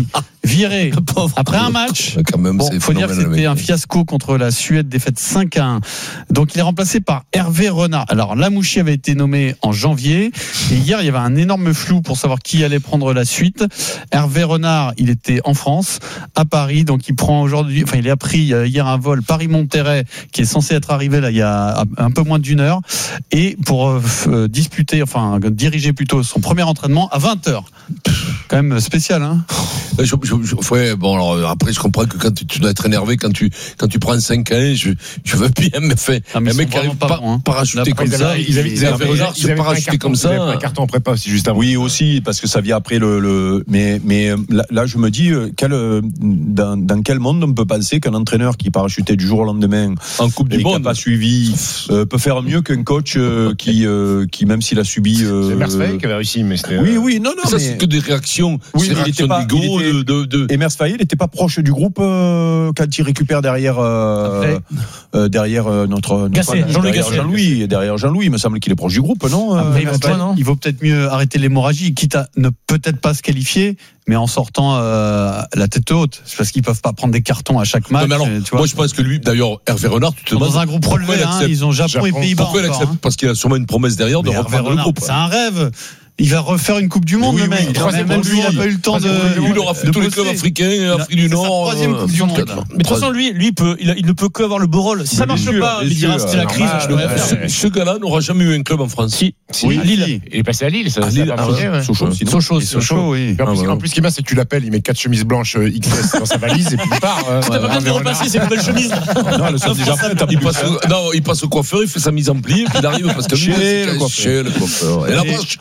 viré après un match. Quand même, bon, c'est faut dire que c'était un fiasco contre la Suède, défaite cinq à un. Donc il est remplacé par Hervé Renard. Alors Lamouchi avait été nommé en janvier et hier il y avait un énorme flou pour savoir qui allait prendre la suite. Hervé Renard, il était en France, à Paris, donc il prend aujourd'hui, enfin il a pris hier un vol Paris-Monterrey qui est censé être arrivé là il y a un peu moins d'une heure et pour euh, disputer, enfin diriger plutôt son premier entraînement à vingt heures. Quand même spécial, hein. Je, je, je, ouais, bon, alors après, je comprends que quand tu, tu dois être énervé quand tu, quand tu prends cinq ans, je, je veux bien, mais fait, ah, mais un mec qui arrive pas bon, hein. parachuté comme ça, ils avaient, ils avaient, ils avaient, se parachuter comme ça. Ils avaient un carton en prépa aussi, juste avant. Oui, aussi, parce que ça vient après le, le, mais, mais, là, là, je me dis, quel, dans, dans quel monde on peut penser qu'un entraîneur qui parachutait du jour au lendemain, en Coupe du Monde, qui n'a pas suivi, euh, peut faire mieux qu'un coach, euh, qui, euh, qui, même s'il a subi, euh, c'est Mersfay qui avait réussi, mais c'était, oui, oui, non, non, ça, mais c'est que des réactions, oui, des réactions pas, d'ego, était, de, de, de... Et Mersfay, il n'était pas proche du groupe, euh, quand il récupère derrière, euh, euh, derrière euh, notre, Gasset, notre Jean-Louis derrière Jean-Louis, et derrière Jean-Louis, il me semble qu'il est proche du groupe, non? Après, euh, il, va non il vaut peut-être mieux arrêter l'hémorragie, quitte à ne peut-être pas se qualifier, mais en sortant euh, la tête haute. C'est parce qu'ils peuvent pas prendre des cartons à chaque match. Non, mais alors, tu vois. moi, je pense que lui, d'ailleurs, Hervé Renard, tu te demandes. Dans un groupe relevé, hein, ils ont Japon, Japon et Pays-Bas. Pourquoi il accepte? Parce qu'il a sûrement une promesse derrière de reprendre le groupe. C'est un rêve. Il va refaire une Coupe du Monde, oui, le mec. Oui, troisième même lui, lui, il n'a pas eu le temps de. Lui, il aura fait tous les clubs africains, Afrique du Nord. Troisième Coupe du Monde. Mais de toute façon, lui, lui peut, il, il ne peut que avoir le beau rôle. Si ça marche pas, il dira c'était la crise. Je peux rien faire. Ce gars-là n'aura jamais eu un club en France. Si, oui, Lille. Il est passé à Lille. Ça, à Lille, Sochaux. Sochaux, Sochaux, oui. En plus, en plus, ce qui est bien, c'est que tu l'appelles, il met quatre chemises blanches X S dans sa valise et puis il part. T'as pas besoin de repasser ces nouvelles chemises. Non, elles sont déjà prêtes. Non, il passe au coiffeur, il fait sa mise en pli, et puis il arrive parce que chez le coiffeur. Et la vache.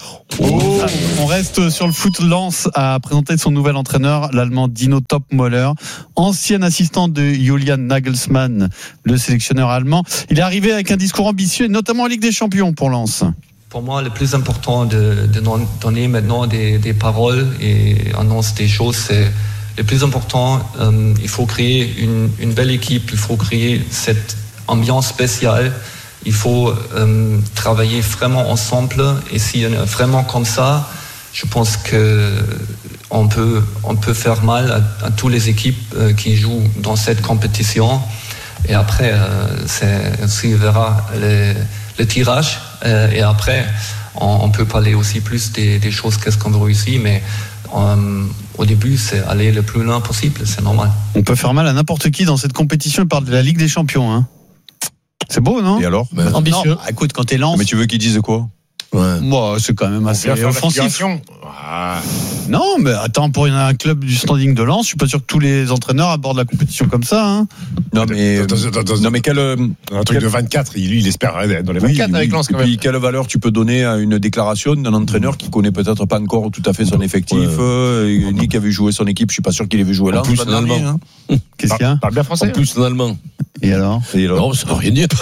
On reste sur le foot. Lens a présenté son nouvel entraîneur, l'allemand Dino Topmöller, ancien assistant de Julian Nagelsmann, le sélectionneur allemand. Il est arrivé avec un discours ambitieux, notamment en Ligue des Champions pour Lens. Pour moi, le plus important de, de donner maintenant des, des paroles et annoncer des choses, c'est le plus important. Euh, il faut créer une, une belle équipe, il faut créer cette ambiance spéciale. Il faut euh, travailler vraiment ensemble, et si on est vraiment comme ça, je pense que on peut on peut faire mal à, à toutes les équipes euh, qui jouent dans cette compétition. Et après, euh, c'est aussi verra les, les tirages, euh, et après on, on peut parler aussi plus des, des choses qu'est-ce qu'on réussit, mais euh, au début, c'est aller le plus loin possible, c'est normal. On peut faire mal à n'importe qui dans cette compétition. Il parle de la Ligue des Champions, hein. C'est beau, non? Et alors? Mais ambitieux. Non, écoute, quand t'es Lens. Mais tu veux qu'ils disent quoi? Ouais. Moi, c'est quand même assez offensif. Ah. Non, mais attends, pour un club du standing de Lens, je suis pas sûr que tous les entraîneurs abordent la compétition comme ça. Hein. Non, mais dans, dans, dans, non, mais quel un truc quel, de vingt-quatre, lui, il espère dans les vingt-quatre oui, avec Lens quand même. Et puis, quelle valeur tu peux donner à une déclaration d'un entraîneur qui connaît peut-être pas encore tout à fait son effectif, ouais. euh, ni qui avait joué son équipe, je suis pas sûr qu'il avait joué là. En plus, en allemand. Hein. Qu'est-ce qu'il y a? Parle bien français. En plus, en allemand. Et alors? Et alors non, ça veut rien dire.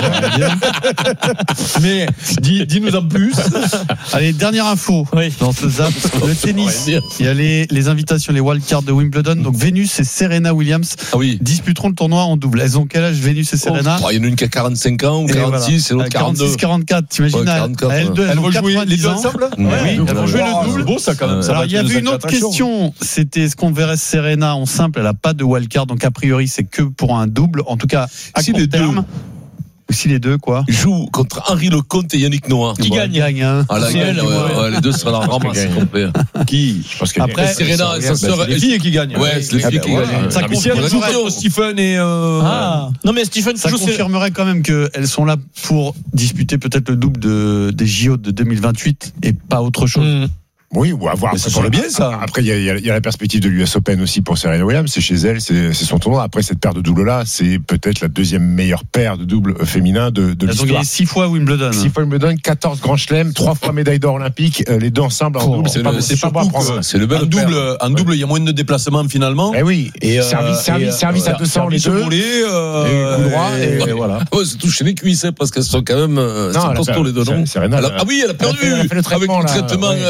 Mais dis, dis-nous en plus. Allez, dernière info oui. dans ce zap. Le tennis. Il y a les, les invitations, les wildcards de Wimbledon. Donc Vénus et Serena Williams ah oui. disputeront le tournoi en double. Elles ont quel âge, Vénus et Serena? Oh, il y en a une qui a quarante-cinq ans ou quarante-six, voilà. Et l'autre quarante-deux. quarante-six quarante-quatre, t'imagines? Ouais, quarante-quatre, elles, deux, elles vont jouer les deux ensemble? Oui, elles vont jouer le double. C'est beau ça quand même. Alors il y avait une autre question. C'était est-ce qu'on verrait Serena en simple? Elle n'a pas de wildcard, donc a priori c'est que pour un double. En tout cas, à si court les terme. Deux. Si les deux, quoi. Joue contre Henri Lecomte et Yannick Noah. Qui gagne, gagne, hein. Ah, la gagne, ouais, ouais, ouais, les deux sera dans le ramasse complet. Qui? Je pense que après, Serena, sa sœur. C'est les filles qui gagnent. Ouais, c'est les filles qui gagnent. Ça confirmerait Stephen et, euh... ah. Non, mais Stephen, ça confirmerait quand même qu'elles sont là pour disputer peut-être le double de, des J O de deux mille vingt-huit et pas autre chose. Mm. Oui, ou avoir. Mais ça serait bien ça. Après, il y, y, y a la perspective de l'U S Open aussi pour Serena Williams. C'est chez elle, c'est, c'est son tournoi. Après cette paire de doubles là, c'est peut-être la deuxième meilleure paire de doubles féminins de, de l'histoire. Elles ont gagné six fois Wimbledon. Six fois Wimbledon, quatorze grands chelems, trois fois médaille d'or olympique. Les deux ensemble en oh, double, c'est, c'est pas, le, c'est, c'est pas bon à prendre. C'est le bel en double. En double, il y a moins de déplacements finalement. Eh oui. Et service, euh, service, et, service à deux cents les deux. Volé, euh, et coup droit. Et, et, et voilà. Ouais, c'est touché les cuisses parce qu'elles sont quand même. C'est costaud les deux, non? Serena. Ah oui, elle a perdu. Avec le traitement. Comment ça s'appelle?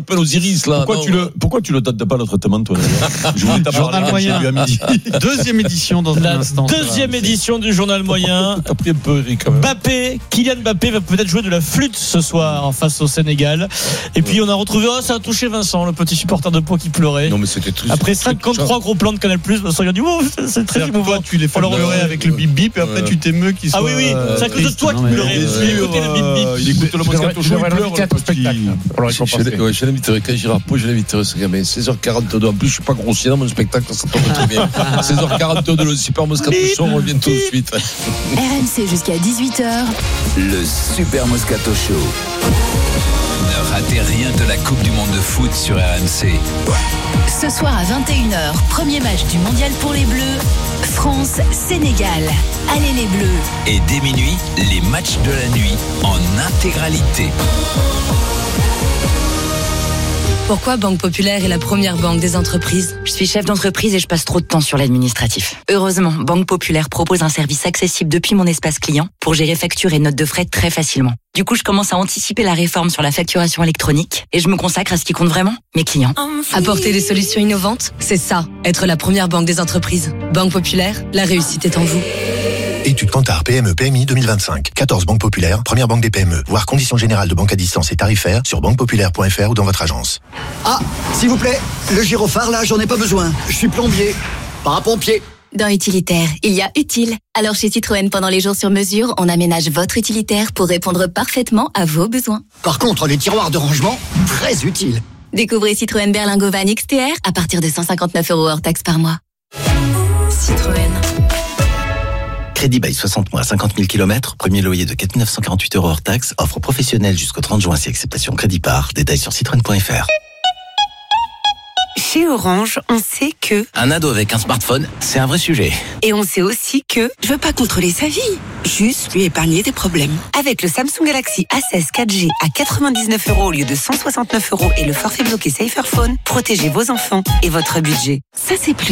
s'appelle Osiris, là. Pourquoi, non, tu, le, pourquoi tu le dates pas le traitement, toi? Je voulais t'avoir Journal moyen. À midi. Deuxième édition dans La un instant. deuxième édition du journal moyen. T'as pris un peu, Eric, quand même. Mbappé, Kylian Mbappé va peut-être jouer de la flûte ce soir face au Sénégal. Et puis on a retrouvé, oh, ça a touché Vincent, le petit supporter de Pau qui pleurait. Non, mais c'était triste. Après cinquante-trois gros plans de Canal+, Vincent il a dit, oh, c'est très émouvant. Tu les fais pleurer avec le bip bip et après tu t'émeus qu'il soit. Ah oui, oui, c'est à cause de toi qui pleurais. Il écoutait le bip bip. Il écoute le Moscato Show, il pleure. Ouais, je l'inviterai quand j'irai à Pau, je l'inviterai ce gamin. seize heures quarante-deux. En plus, je suis pas grossier dans mon spectacle, ça tombe très bien. seize heures quarante-deux, le Super Moscato Show, on revient tout de suite. R M C jusqu'à dix-huit heures. Le Super Moscato Show. Ne ratez rien de la Coupe du Monde de foot sur R M C. Ce soir à vingt et une heures, premier match du mondial pour les Bleus. France-Sénégal. Allez les Bleus. Et dès minuit, les matchs de la nuit en intégralité. Pourquoi Banque Populaire est la première banque des entreprises? Je suis chef d'entreprise et je passe trop de temps sur l'administratif. Heureusement, Banque Populaire propose un service accessible depuis mon espace client pour gérer factures et notes de frais très facilement. Du coup, je commence à anticiper la réforme sur la facturation électronique et je me consacre à ce qui compte vraiment, mes clients. Apporter des solutions innovantes, c'est ça, être la première banque des entreprises. Banque Populaire, la réussite est en vous. Étude Kantar P M E P M I deux mille vingt-cinq. quatorze banques populaires, première banque des P M E. Voir conditions générales de banque à distance et tarifaires sur banque populaire point f r ou dans votre agence. Ah, s'il vous plaît, le gyrophare là, j'en ai pas besoin. Je suis plombier, pas pompier. Dans utilitaire, il y a utile. Alors chez Citroën, pendant les jours sur mesure, on aménage votre utilitaire pour répondre parfaitement à vos besoins. Par contre, les tiroirs de rangement, très utiles. Découvrez Citroën Berlingo Van X T R à partir de cent cinquante-neuf euros hors taxe par mois. Citroën. Crédit bail soixante mois, cinquante mille kilomètres. Premier loyer de quatre mille neuf cent quarante-huit euros hors taxe. Offre professionnelle jusqu'au trente juin si acceptation crédit par. Détails sur citroën point f r. Chez Orange, on sait que... Un ado avec un smartphone, c'est un vrai sujet. Et on sait aussi que... Je veux pas contrôler sa vie, juste lui épargner des problèmes. Avec le Samsung Galaxy A seize quatre G à quatre-vingt-dix-neuf euros au lieu de cent soixante-neuf euros et le forfait bloqué Safer Phone, protégez vos enfants et votre budget. Ça, c'est plus